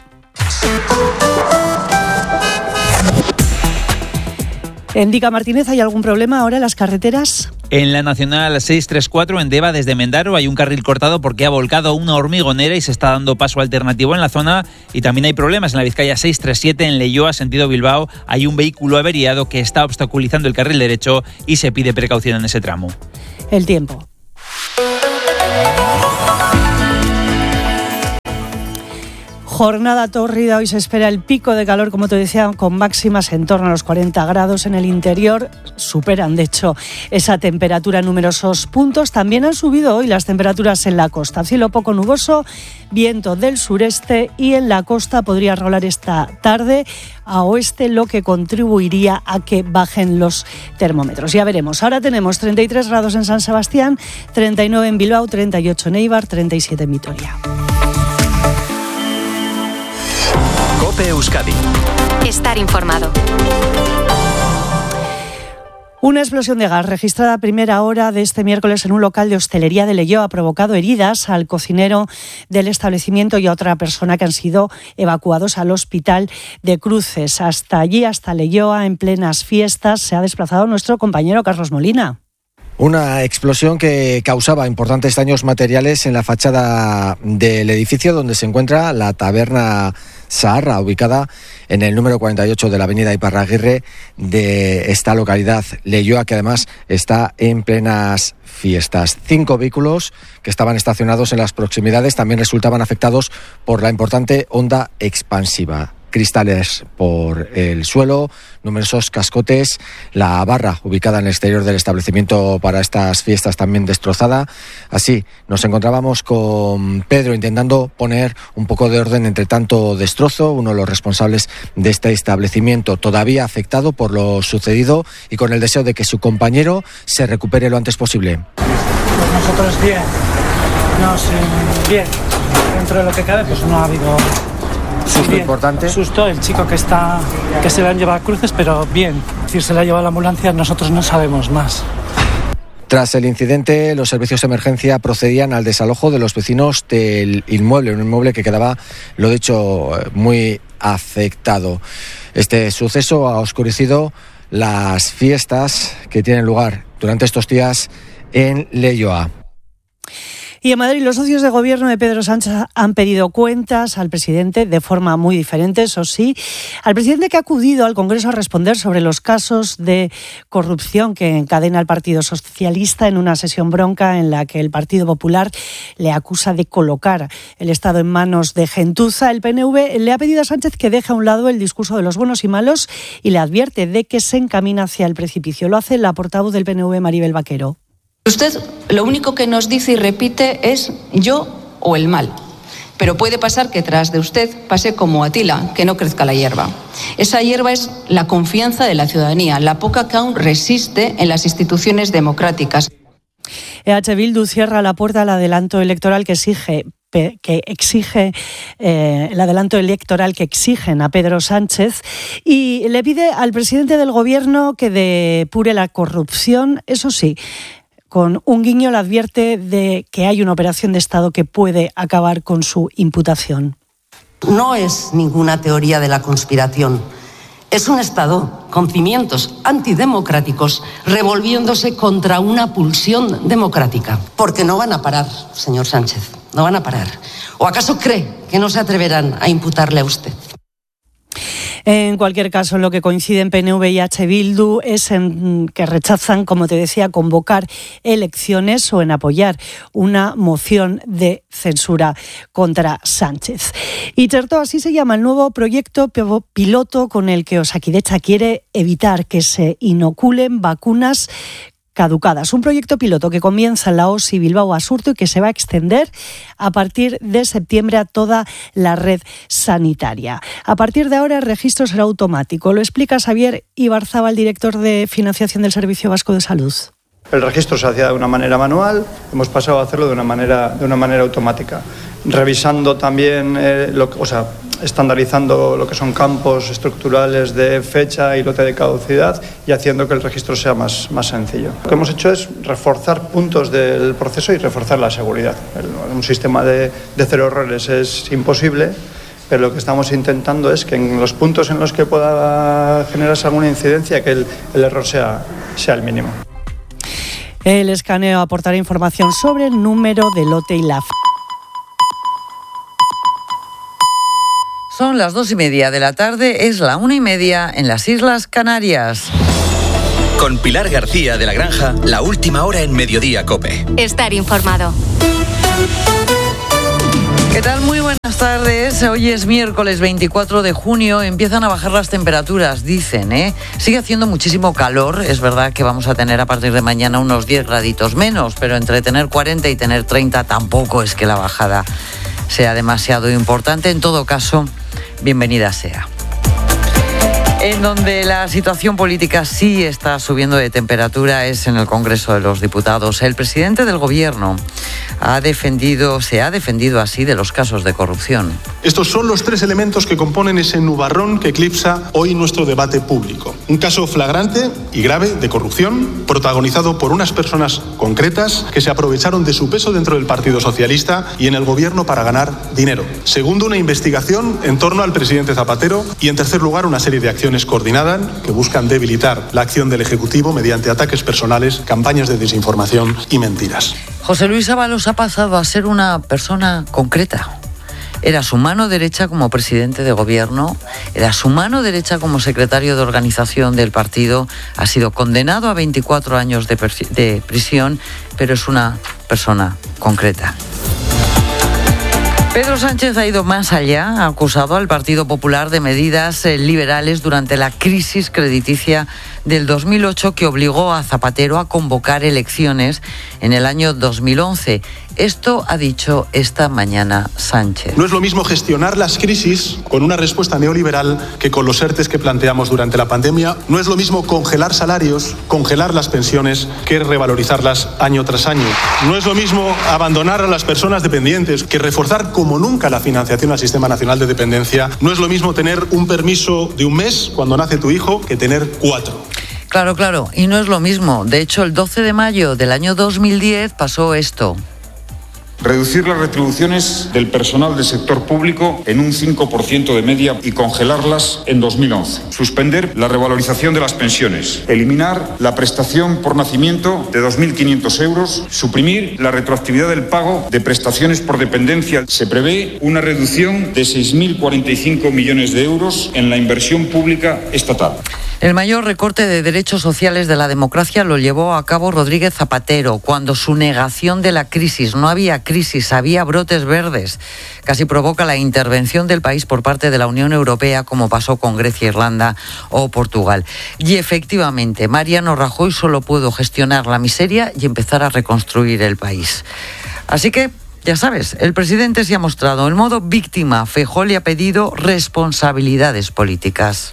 En Dica Martínez, ¿hay algún problema ahora en las carreteras? En la Nacional seiscientos treinta y cuatro, en Deva, desde Mendaro, hay un carril cortado porque ha volcado una hormigonera y se está dando paso alternativo en la zona. Y también hay problemas en la Vizcaya seiscientos treinta y siete, en Leioa, sentido Bilbao. Hay un vehículo averiado que está obstaculizando el carril derecho y se pide precaución en ese tramo. El tiempo. Jornada tórrida, hoy se espera el pico de calor, como te decía, con máximas en torno a los cuarenta grados en el interior. Superan, de hecho, esa temperatura en numerosos puntos. También han subido hoy las temperaturas en la costa. Cielo poco nuboso, viento del sureste y en la costa podría rolar esta tarde a oeste, lo que contribuiría a que bajen los termómetros. Ya veremos. Ahora tenemos treinta y tres grados en San Sebastián, treinta y nueve en Bilbao, treinta y ocho en Eibar, treinta y siete en Vitoria. COPE Euskadi. Estar informado. Una explosión de gas registrada a primera hora de este miércoles en un local de hostelería de Leioa ha provocado heridas al cocinero del establecimiento y a otra persona que han sido evacuados al hospital de Cruces. Hasta allí, hasta Leioa, en plenas fiestas, se ha desplazado nuestro compañero Carlos Molina. Una explosión que causaba importantes daños materiales en la fachada del edificio donde se encuentra la taberna Saharra, ubicada en el número cuarenta y ocho de la avenida Iparraguirre de esta localidad Leioa, que además está en plenas fiestas. Cinco vehículos que estaban estacionados en las proximidades también resultaban afectados por la importante onda expansiva. Cristales por el suelo, numerosos cascotes, la barra ubicada en el exterior del establecimiento para estas fiestas también destrozada. Así nos encontrábamos con Pedro intentando poner un poco de orden entre tanto destrozo, uno de los responsables de este establecimiento todavía afectado por lo sucedido y con el deseo de que su compañero se recupere lo antes posible. Pues nosotros bien, no, sí, bien, dentro de lo que cabe pues no ha habido... ¿Susto bien, importante? Susto, el chico que está que se le han llevado a Cruces, pero bien. Es decir, se le ha llevado a la ambulancia, nosotros no sabemos más. Tras el incidente, los servicios de emergencia procedían al desalojo de los vecinos del inmueble, un inmueble que quedaba, lo dicho, muy afectado. Este suceso ha oscurecido las fiestas que tienen lugar durante estos días en Leioa. Y en Madrid, los socios de gobierno de Pedro Sánchez han pedido cuentas al presidente de forma muy diferente, eso sí. Al presidente que ha acudido al Congreso a responder sobre los casos de corrupción que encadena el Partido Socialista en una sesión bronca en la que el Partido Popular le acusa de colocar el Estado en manos de gentuza. El P N V le ha pedido a Sánchez que deje a un lado el discurso de los buenos y malos y le advierte de que se encamina hacia el precipicio. Lo hace la portavoz del P N V, Maribel Vaquero. Usted lo único que nos dice y repite es yo o el mal. Pero puede pasar que tras de usted pase como Atila, que no crezca la hierba. Esa hierba es la confianza de la ciudadanía, la poca que aún resiste en las instituciones democráticas. E H Bildu cierra la puerta al adelanto electoral que exige que exige eh, el adelanto electoral que exigen a Pedro Sánchez y le pide al presidente del gobierno que depure la corrupción, eso sí. Con un guiño le advierte de que hay una operación de Estado que puede acabar con su imputación. No es ninguna teoría de la conspiración. Es un Estado con cimientos antidemocráticos revolviéndose contra una pulsión democrática. Porque no van a parar, señor Sánchez, no van a parar. ¿O acaso cree que no se atreverán a imputarle a usted? En cualquier caso, en lo que coinciden P N V y H Bildu es en que rechazan, como te decía, convocar elecciones o en apoyar una moción de censura contra Sánchez. Y Cherto, así se llama el nuevo proyecto piloto con el que Osakidetza quiere evitar que se inoculen vacunas caducadas. Un proyecto piloto que comienza en la O S I Bilbao Basurto y que se va a extender a partir de septiembre a toda la red sanitaria. A partir de ahora el registro será automático. Lo explica Xavier Ibarzábal, director de financiación del Servicio Vasco de Salud. El registro se hacía de una manera manual, hemos pasado a hacerlo de una manera, de una manera automática, revisando también, eh, lo, o sea, estandarizando lo que son campos estructurales de fecha y lote de caducidad y haciendo que el registro sea más, más sencillo. Lo que hemos hecho es reforzar puntos del proceso y reforzar la seguridad. Un sistema de, de cero errores es imposible, pero lo que estamos intentando es que en los puntos en los que pueda generarse alguna incidencia, que el, el error sea, sea el mínimo. El escaneo aportará información sobre el número de lote y la fecha. Son las dos y media de la tarde, es la una y media en las Islas Canarias. Con Pilar García de la Granja, la última hora en Mediodía COPE. Estar informado. ¿Qué tal? Muy buenas tardes. Hoy es miércoles veinticuatro de junio. Empiezan a bajar las temperaturas, dicen, ¿eh? Sigue haciendo muchísimo calor. Es verdad que vamos a tener a partir de mañana unos diez graditos menos, pero entre tener cuarenta y tener treinta tampoco es que la bajada sea demasiado importante. En todo caso, bienvenida sea. En donde la situación política sí está subiendo de temperatura es en el Congreso de los Diputados. El presidente del Gobierno ha defendido, se ha defendido así de los casos de corrupción. Estos son los tres elementos que componen ese nubarrón que eclipsa hoy nuestro debate público. Un caso flagrante y grave de corrupción, protagonizado por unas personas concretas que se aprovecharon de su peso dentro del Partido Socialista y en el Gobierno para ganar dinero. Segundo, una investigación en torno al presidente Zapatero. Y en tercer lugar, una serie de acciones coordinadas que buscan debilitar la acción del Ejecutivo mediante ataques personales, campañas de desinformación y mentiras. José Luis Ábalos ha pasado a ser una persona concreta. Era su mano derecha como presidente de gobierno, era su mano derecha como secretario de organización del partido, ha sido condenado a veinticuatro años de, de prisión, pero es una persona concreta. Pedro Sánchez ha ido más allá, ha acusado al Partido Popular de medidas liberales durante la crisis crediticia del dos mil ocho que obligó a Zapatero a convocar elecciones en el año dos mil once. Esto ha dicho esta mañana Sánchez. No es lo mismo gestionar las crisis con una respuesta neoliberal que con los ERTES que planteamos durante la pandemia. No es lo mismo congelar salarios, congelar las pensiones, que revalorizarlas año tras año. No es lo mismo abandonar a las personas dependientes que reforzar como nunca la financiación al Sistema Nacional de Dependencia. No es lo mismo tener un permiso de un mes cuando nace tu hijo que tener cuatro. Claro, claro, y no es lo mismo. De hecho, el doce de mayo del año dos mil diez pasó esto. Reducir las retribuciones del personal del sector público en un cinco por ciento de media y congelarlas en dos mil once. Suspender la revalorización de las pensiones. Eliminar la prestación por nacimiento de dos mil quinientos euros. Suprimir la retroactividad del pago de prestaciones por dependencia. Se prevé una reducción de seis mil cuarenta y cinco millones de euros en la inversión pública estatal. El mayor recorte de derechos sociales de la democracia lo llevó a cabo Rodríguez Zapatero, cuando su negación de la crisis, no había crisis, había brotes verdes, casi provoca la intervención del país por parte de la Unión Europea, como pasó con Grecia, Irlanda o Portugal. Y efectivamente, Mariano Rajoy solo pudo gestionar la miseria y empezar a reconstruir el país. Así que, ya sabes, el presidente se ha mostrado en modo víctima. Feijóo le ha pedido responsabilidades políticas.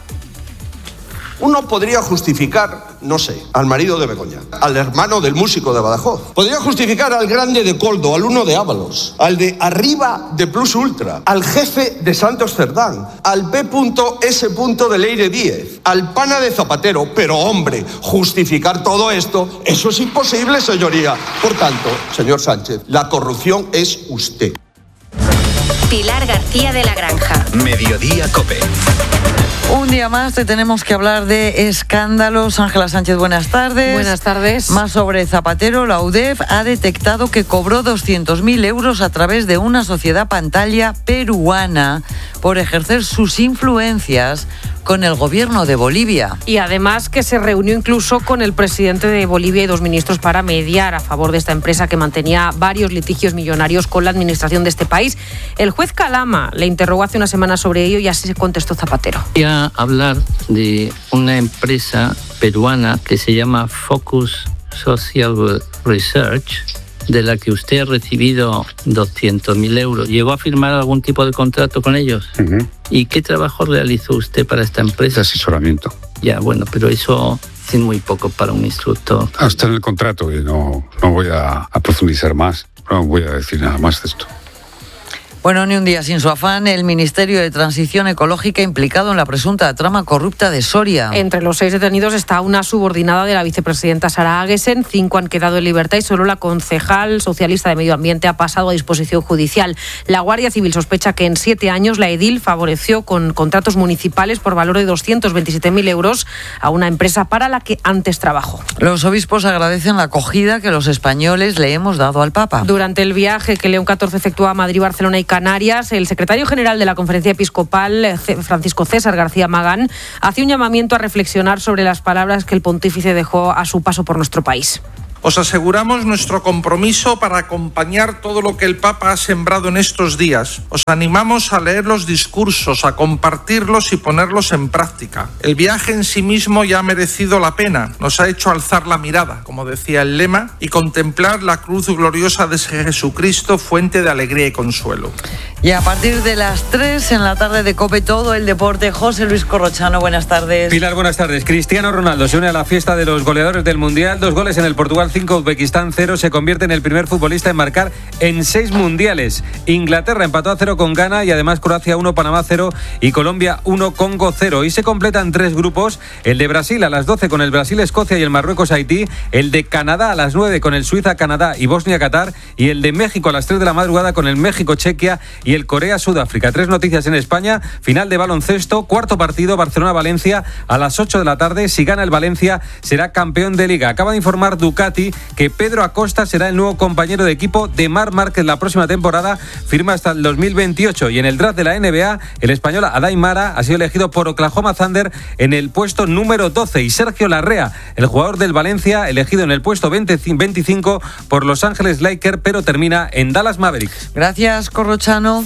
Uno podría justificar, no sé, al marido de Begoña, al hermano del músico de Badajoz. Podría justificar al grande de Coldo, al uno de Ábalos, al de arriba de Plus Ultra, al jefe de Santos Cerdán, al P S de Leire Díez, al pana de Zapatero. Pero, hombre, justificar todo esto, eso es imposible, señoría. Por tanto, señor Sánchez, la corrupción es usted. Pilar García de la Granja. Mediodía COPE. Un día más te tenemos que hablar de escándalos. Ángela Sánchez, buenas tardes. Buenas tardes. Más sobre Zapatero. La U D E F ha detectado que cobró doscientos mil euros a través de una sociedad pantalla peruana por ejercer sus influencias con el gobierno de Bolivia. Y además que se reunió incluso con el presidente de Bolivia y dos ministros para mediar a favor de esta empresa que mantenía varios litigios millonarios con la administración de este país. El juez Calama le interrogó hace una semana sobre ello y así se contestó Zapatero. Voy a hablar de una empresa peruana que se llama Focus Social Research, de la que usted ha recibido doscientos mil euros. ¿Llegó a firmar algún tipo de contrato con ellos? Uh-huh. ¿Y qué trabajo realizó usted para esta empresa? De asesoramiento. Ya, bueno, pero eso es muy poco para un instructor. Hasta en el contrato y no, no voy a, a profundizar más. No voy a decir nada más de esto. Bueno, ni un día sin su afán, el Ministerio de Transición Ecológica implicado en la presunta trama corrupta de Soria. Entre los seis detenidos está una subordinada de la vicepresidenta Sara Agesen, cinco han quedado en libertad y solo la concejal socialista de Medio Ambiente ha pasado a disposición judicial. La Guardia Civil sospecha que en siete años la edil favoreció con contratos municipales por valor de doscientos veintisiete mil euros a una empresa para la que antes trabajó. Los obispos agradecen la acogida que los españoles le hemos dado al Papa. Durante el viaje que León catorce efectúa a Madrid, Barcelona y Canarias, el secretario general de la Conferencia Episcopal, Francisco César García Magán, hace un llamamiento a reflexionar sobre las palabras que el pontífice dejó a su paso por nuestro país. Os aseguramos nuestro compromiso para acompañar todo lo que el Papa ha sembrado en estos días. Os animamos a leer los discursos, a compartirlos y ponerlos en práctica. El viaje en sí mismo ya ha merecido la pena. Nos ha hecho alzar la mirada, como decía el lema, y contemplar la cruz gloriosa de Jesucristo, fuente de alegría y consuelo. Y a partir de las tres en la tarde de COPE, todo el deporte. José Luis Corrochano, buenas tardes. Pilar, buenas tardes. Cristiano Ronaldo se une a la fiesta de los goleadores del Mundial. Dos goles en el Portugal cinco, Uzbekistán cero. Se convierte en el primer futbolista en marcar en seis mundiales. Inglaterra empató a cero con Ghana y además Croacia uno, Panamá cero y Colombia uno, Congo cero. Y se completan tres grupos. El de Brasil a las doce con el Brasil-Escocia y el Marruecos-Haití. El de Canadá a las nueve con el Suiza-Canadá y Bosnia-Qatar. Y el de México a las tres de la madrugada con el México-Chequia y el Corea-Sudáfrica. Tres noticias en España. Final de baloncesto. Cuarto partido, Barcelona-Valencia a las ocho de la tarde. Si gana el Valencia, será campeón de Liga. Acaba de informar Ducati que Pedro Acosta será el nuevo compañero de equipo de Marc Márquez la próxima temporada. Firma hasta el dos mil veintiocho. Y en el draft de la N B A, el español Adai Mara ha sido elegido por Oklahoma Thunder en el puesto número doce. Y Sergio Larrea, el jugador del Valencia, elegido en el puesto veinticinco por Los Ángeles Lakers, pero termina en Dallas Mavericks. Gracias, Corrochano.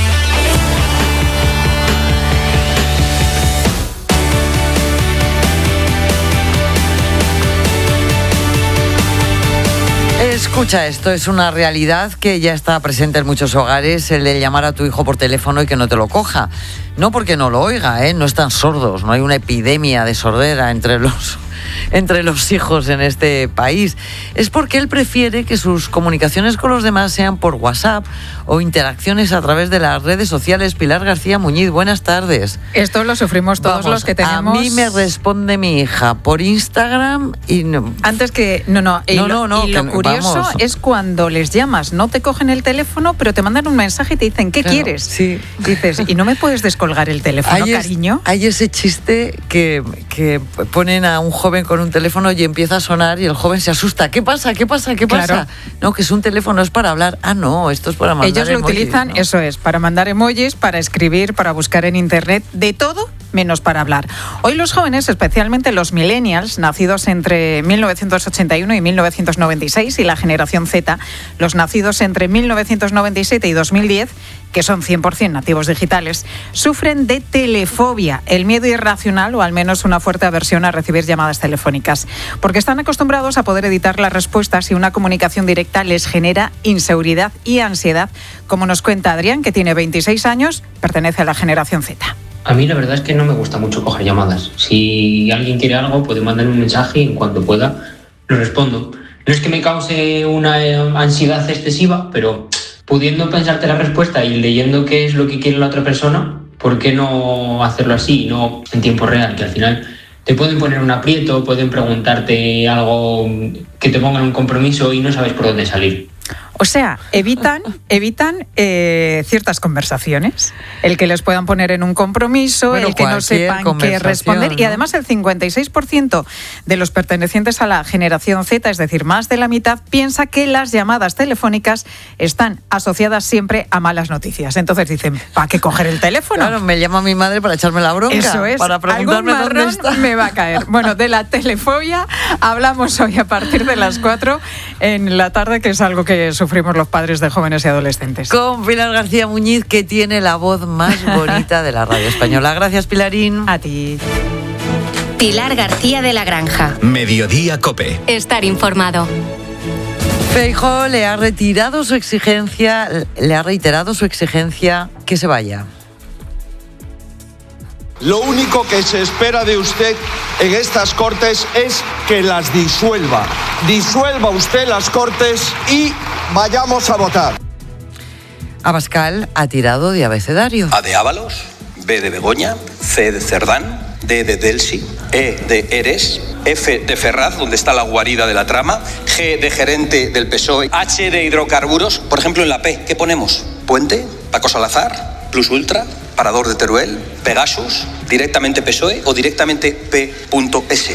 Escucha, esto es una realidad que ya está presente en muchos hogares, el de llamar a tu hijo por teléfono y que no te lo coja. No porque no lo oiga, ¿eh? No están sordos, no hay una epidemia de sordera entre los, entre los hijos en este país. Es porque él prefiere que sus comunicaciones con los demás sean por WhatsApp o interacciones a través de las redes sociales. Pilar García Muñiz, buenas tardes. Esto lo sufrimos todos. Vamos, los que tenemos. A mí me responde mi hija por Instagram y no. Antes que no no y no, lo, no, no, y lo que, curioso vamos. es cuando les llamas, no te cogen el teléfono, pero te mandan un mensaje y te dicen ¿qué claro, quieres? Sí. Dices y no me puedes descolgar el teléfono, hay cariño. Es, hay ese chiste que que ponen a un joven con un teléfono y empieza a sonar y el joven se asusta. ¿Qué pasa? ¿Qué pasa? ¿Qué pasa? Claro. No, que es un teléfono, es para hablar. Ah, no, esto es para mandar Ellos lo emojis, utilizan, ¿no? eso es, para mandar emojis, para escribir, para buscar en internet, de todo menos para hablar. Hoy los jóvenes, especialmente los millennials, nacidos entre mil novecientos ochenta y uno y mil novecientos noventa y seis, y la generación Z, los nacidos entre mil novecientos noventa y siete y dos mil diez, que son cien por ciento nativos digitales, sufren de telefobia, el miedo irracional o al menos una fuerte aversión a recibir llamadas telefónicas, porque están acostumbrados a poder editar las respuestas y una comunicación directa les genera inseguridad y ansiedad, como nos cuenta Adrián, que tiene veintiséis años, pertenece a la generación Z. A mí la verdad es que no me gusta mucho coger llamadas. Si alguien quiere algo, puede mandar un mensaje y en cuanto pueda lo respondo. No es que me cause una ansiedad excesiva, pero pudiendo pensarte la respuesta y leyendo qué es lo que quiere la otra persona, ¿por qué no hacerlo así, no en tiempo real? Que al final te pueden poner un aprieto, pueden preguntarte algo que te pongan un compromiso y no sabes por dónde salir. O sea, evitan, evitan eh, ciertas conversaciones, el que les puedan poner en un compromiso, bueno, el que no sepan qué responder, ¿no? Y además el cincuenta y seis por ciento de los pertenecientes a la generación Z, es decir, más de la mitad, piensa que las llamadas telefónicas están asociadas siempre a malas noticias. Entonces dicen, ¿para qué coger el teléfono? Claro, me llama mi madre para echarme la bronca. Eso es, para preguntarme algún dónde está. me va a caer. Bueno, de la telefobia hablamos hoy a partir de las cuatro en la tarde, que es algo que sufrimos los padres de jóvenes y adolescentes. Con Pilar García Muñiz, que tiene la voz más bonita de la radio española. Gracias, Pilarín. A ti. Pilar García de la Granja. Mediodía COPE. Estar informado. Feijóo le ha retirado su exigencia, le ha reiterado su exigencia que se vaya. Lo único que se espera de usted en estas Cortes es que las disuelva. Disuelva usted las Cortes y vayamos a votar. Abascal ha tirado de abecedario. A de Ábalos, B de Begoña, C de Cerdán, D de Delsi, E de Eres, F de Ferraz, donde está la guarida de la trama, G de gerente del P S O E, H de hidrocarburos. Por ejemplo, en la P, ¿qué ponemos? Puente, Paco Salazar, Plus Ultra, Parador de Teruel, Pegasus, directamente P S O E o directamente P S.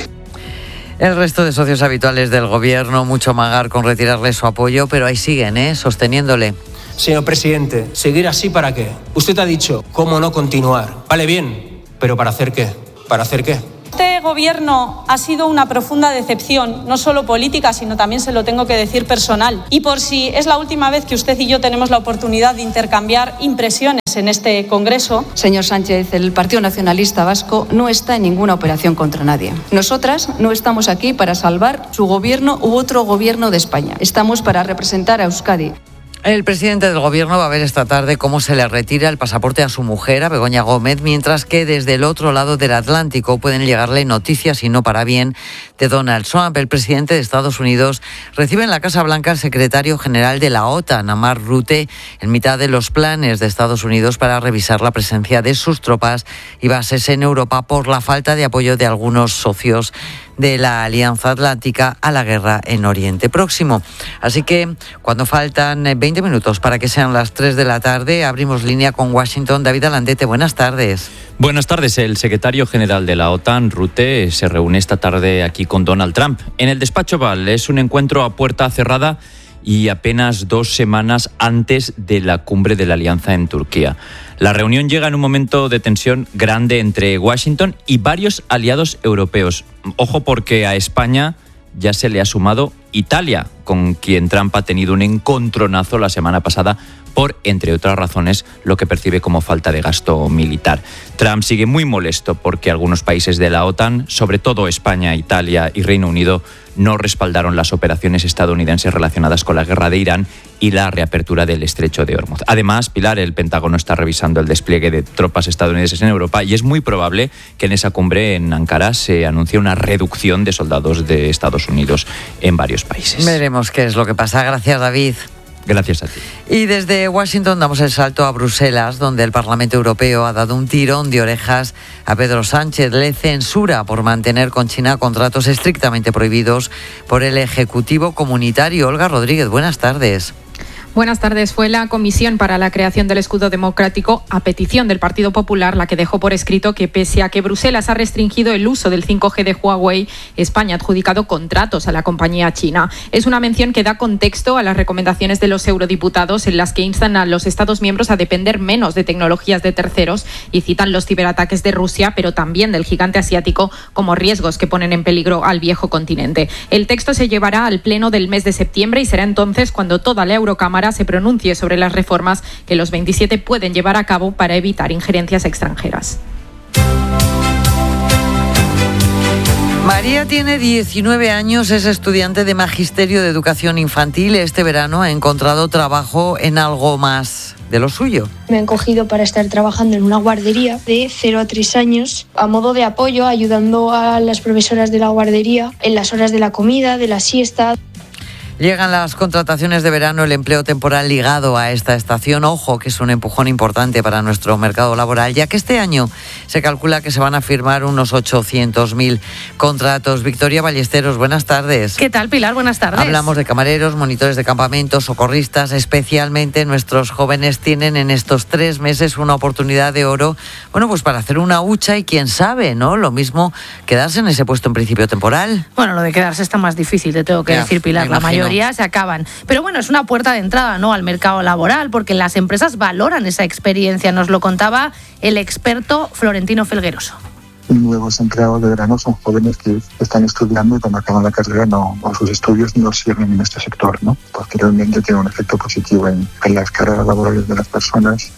El resto de socios habituales del gobierno, mucho magar con retirarle su apoyo, pero ahí siguen, ¿eh? Sosteniéndole. Señor presidente, ¿seguir así para qué? Usted ha dicho, ¿cómo no continuar? Vale, bien, pero ¿para hacer qué? ¿Para hacer qué? Este gobierno ha sido una profunda decepción, no solo política, sino también se lo tengo que decir personal. Y por si es la última vez que usted y yo tenemos la oportunidad de intercambiar impresiones en este Congreso. Señor Sánchez, el Partido Nacionalista Vasco no está en ninguna operación contra nadie. Nosotras no estamos aquí para salvar su gobierno u otro gobierno de España. Estamos para representar a Euskadi. El presidente del gobierno va a ver esta tarde cómo se le retira el pasaporte a su mujer, a Begoña Gómez, mientras que desde el otro lado del Atlántico pueden llegarle noticias, y no para bien, de Donald Trump. El presidente de Estados Unidos recibe en la Casa Blanca al secretario general de la OTAN, a Mark Rutte, en mitad de los planes de Estados Unidos para revisar la presencia de sus tropas y bases en Europa por la falta de apoyo de algunos socios de la Alianza Atlántica a la guerra en Oriente Próximo. Así que cuando faltan veinte minutos para que sean las tres de la tarde, abrimos línea con Washington. David Alandete, buenas tardes. Buenas tardes. El secretario general de la OTAN, Rutte, se reúne esta tarde aquí con Donald Trump. En el despacho Oval es un encuentro a puerta cerrada y apenas dos semanas antes de la cumbre de la Alianza en Turquía. La reunión llega en un momento de tensión grande entre Washington y varios aliados europeos. Ojo, porque a España ya se le ha sumado Italia, con quien Trump ha tenido un encontronazo la semana pasada por, entre otras razones, lo que percibe como falta de gasto militar. Trump sigue muy molesto porque algunos países de la OTAN, sobre todo España, Italia y Reino Unido, no respaldaron las operaciones estadounidenses relacionadas con la guerra de Irán y la reapertura del estrecho de Hormuz. Además, Pilar, el Pentágono está revisando el despliegue de tropas estadounidenses en Europa y es muy probable que en esa cumbre en Ankara se anuncie una reducción de soldados de Estados Unidos en varios países. Veremos qué es lo que pasa. Gracias, David. Gracias a ti. Y desde Washington damos el salto a Bruselas, donde el Parlamento Europeo ha dado un tirón de orejas a Pedro Sánchez. Le censura por mantener con China contratos estrictamente prohibidos por el Ejecutivo Comunitario. Olga Rodríguez, buenas tardes. Buenas tardes. Fue la Comisión para la Creación del Escudo Democrático, a petición del Partido Popular, la que dejó por escrito que, pese a que Bruselas ha restringido el uso del cinco G de Huawei, España ha adjudicado contratos a la compañía china. Es una mención que da contexto a las recomendaciones de los eurodiputados, en las que instan a los Estados miembros a depender menos de tecnologías de terceros y citan los ciberataques de Rusia, pero también del gigante asiático, como riesgos que ponen en peligro al viejo continente. El texto se llevará al Pleno del mes de septiembre y será entonces cuando toda la Eurocámara se pronuncie sobre las reformas que los veintisiete pueden llevar a cabo para evitar injerencias extranjeras. María tiene diecinueve años, es estudiante de Magisterio de Educación Infantil. Este verano ha encontrado trabajo en algo más de lo suyo. Me han cogido para estar trabajando en una guardería de cero a tres años, a modo de apoyo, ayudando a las profesoras de la guardería en las horas de la comida, de la siesta. Llegan las contrataciones de verano, el empleo temporal ligado a esta estación. Ojo, que es un empujón importante para nuestro mercado laboral, ya que este año se calcula que se van a firmar unos ochocientos mil contratos. Victoria Ballesteros, buenas tardes. ¿Qué tal, Pilar? Buenas tardes. Hablamos de camareros, monitores de campamentos, socorristas. Especialmente nuestros jóvenes tienen en estos tres meses una oportunidad de oro, bueno, pues para hacer una hucha y quién sabe, ¿no? Lo mismo quedarse en ese puesto en principio temporal. Bueno, lo de quedarse está más difícil, te tengo que ya, decir, Pilar. La mayoría se acaban. Pero bueno, es una puerta de entrada, ¿no?, al mercado laboral, porque las empresas valoran esa experiencia. Nos lo contaba el experto Florentino Felgueroso. Nuevos empleados de verano son jóvenes que están estudiando y cuando acaban la carrera no, o sus estudios no siguen en este sector, ¿no? Porque realmente tiene un efecto positivo en, en las carreras laborales de las personas.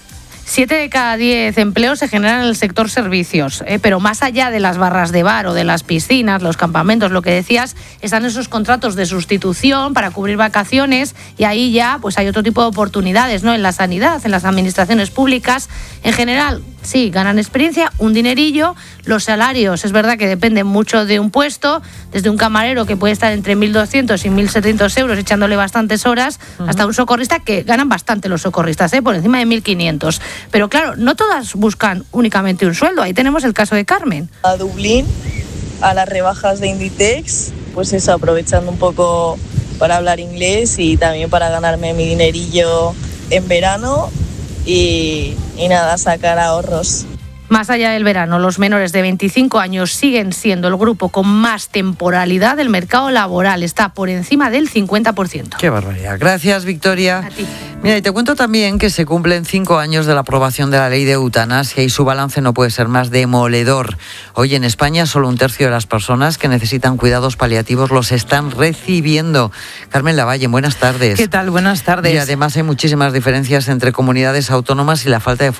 Siete de cada diez empleos se generan en el sector servicios, ¿eh? Pero más allá de las barras de bar o de las piscinas, los campamentos, lo que decías, están esos contratos de sustitución para cubrir vacaciones y ahí ya pues hay otro tipo de oportunidades, ¿no? En la sanidad, en las administraciones públicas, en general, sí, ganan experiencia, un dinerillo. Los salarios, es verdad que dependen mucho de un puesto, desde un camarero que puede estar entre mil doscientos y mil setecientos euros echándole bastantes horas, uh-huh. hasta un socorrista, que ganan bastante los socorristas, ¿eh? Por encima de mil quinientos. Pero claro, no todas buscan únicamente un sueldo. Ahí tenemos el caso de Carmen. A Dublín, a las rebajas de Inditex, pues eso, aprovechando un poco para hablar inglés y también para ganarme mi dinerillo en verano y, y nada, sacar ahorros. Más allá del verano, los menores de veinticinco años siguen siendo el grupo con más temporalidad del mercado laboral. Está por encima del cincuenta por ciento. Qué barbaridad. Gracias, Victoria. A ti. Mira, y te cuento también que se cumplen cinco años de la aprobación de la ley de eutanasia y su balance no puede ser más demoledor. Hoy en España solo un tercio de las personas que necesitan cuidados paliativos los están recibiendo. Carmen Lavalle, buenas tardes. ¿Qué tal? Buenas tardes. Y además hay muchísimas diferencias entre comunidades autónomas y la falta de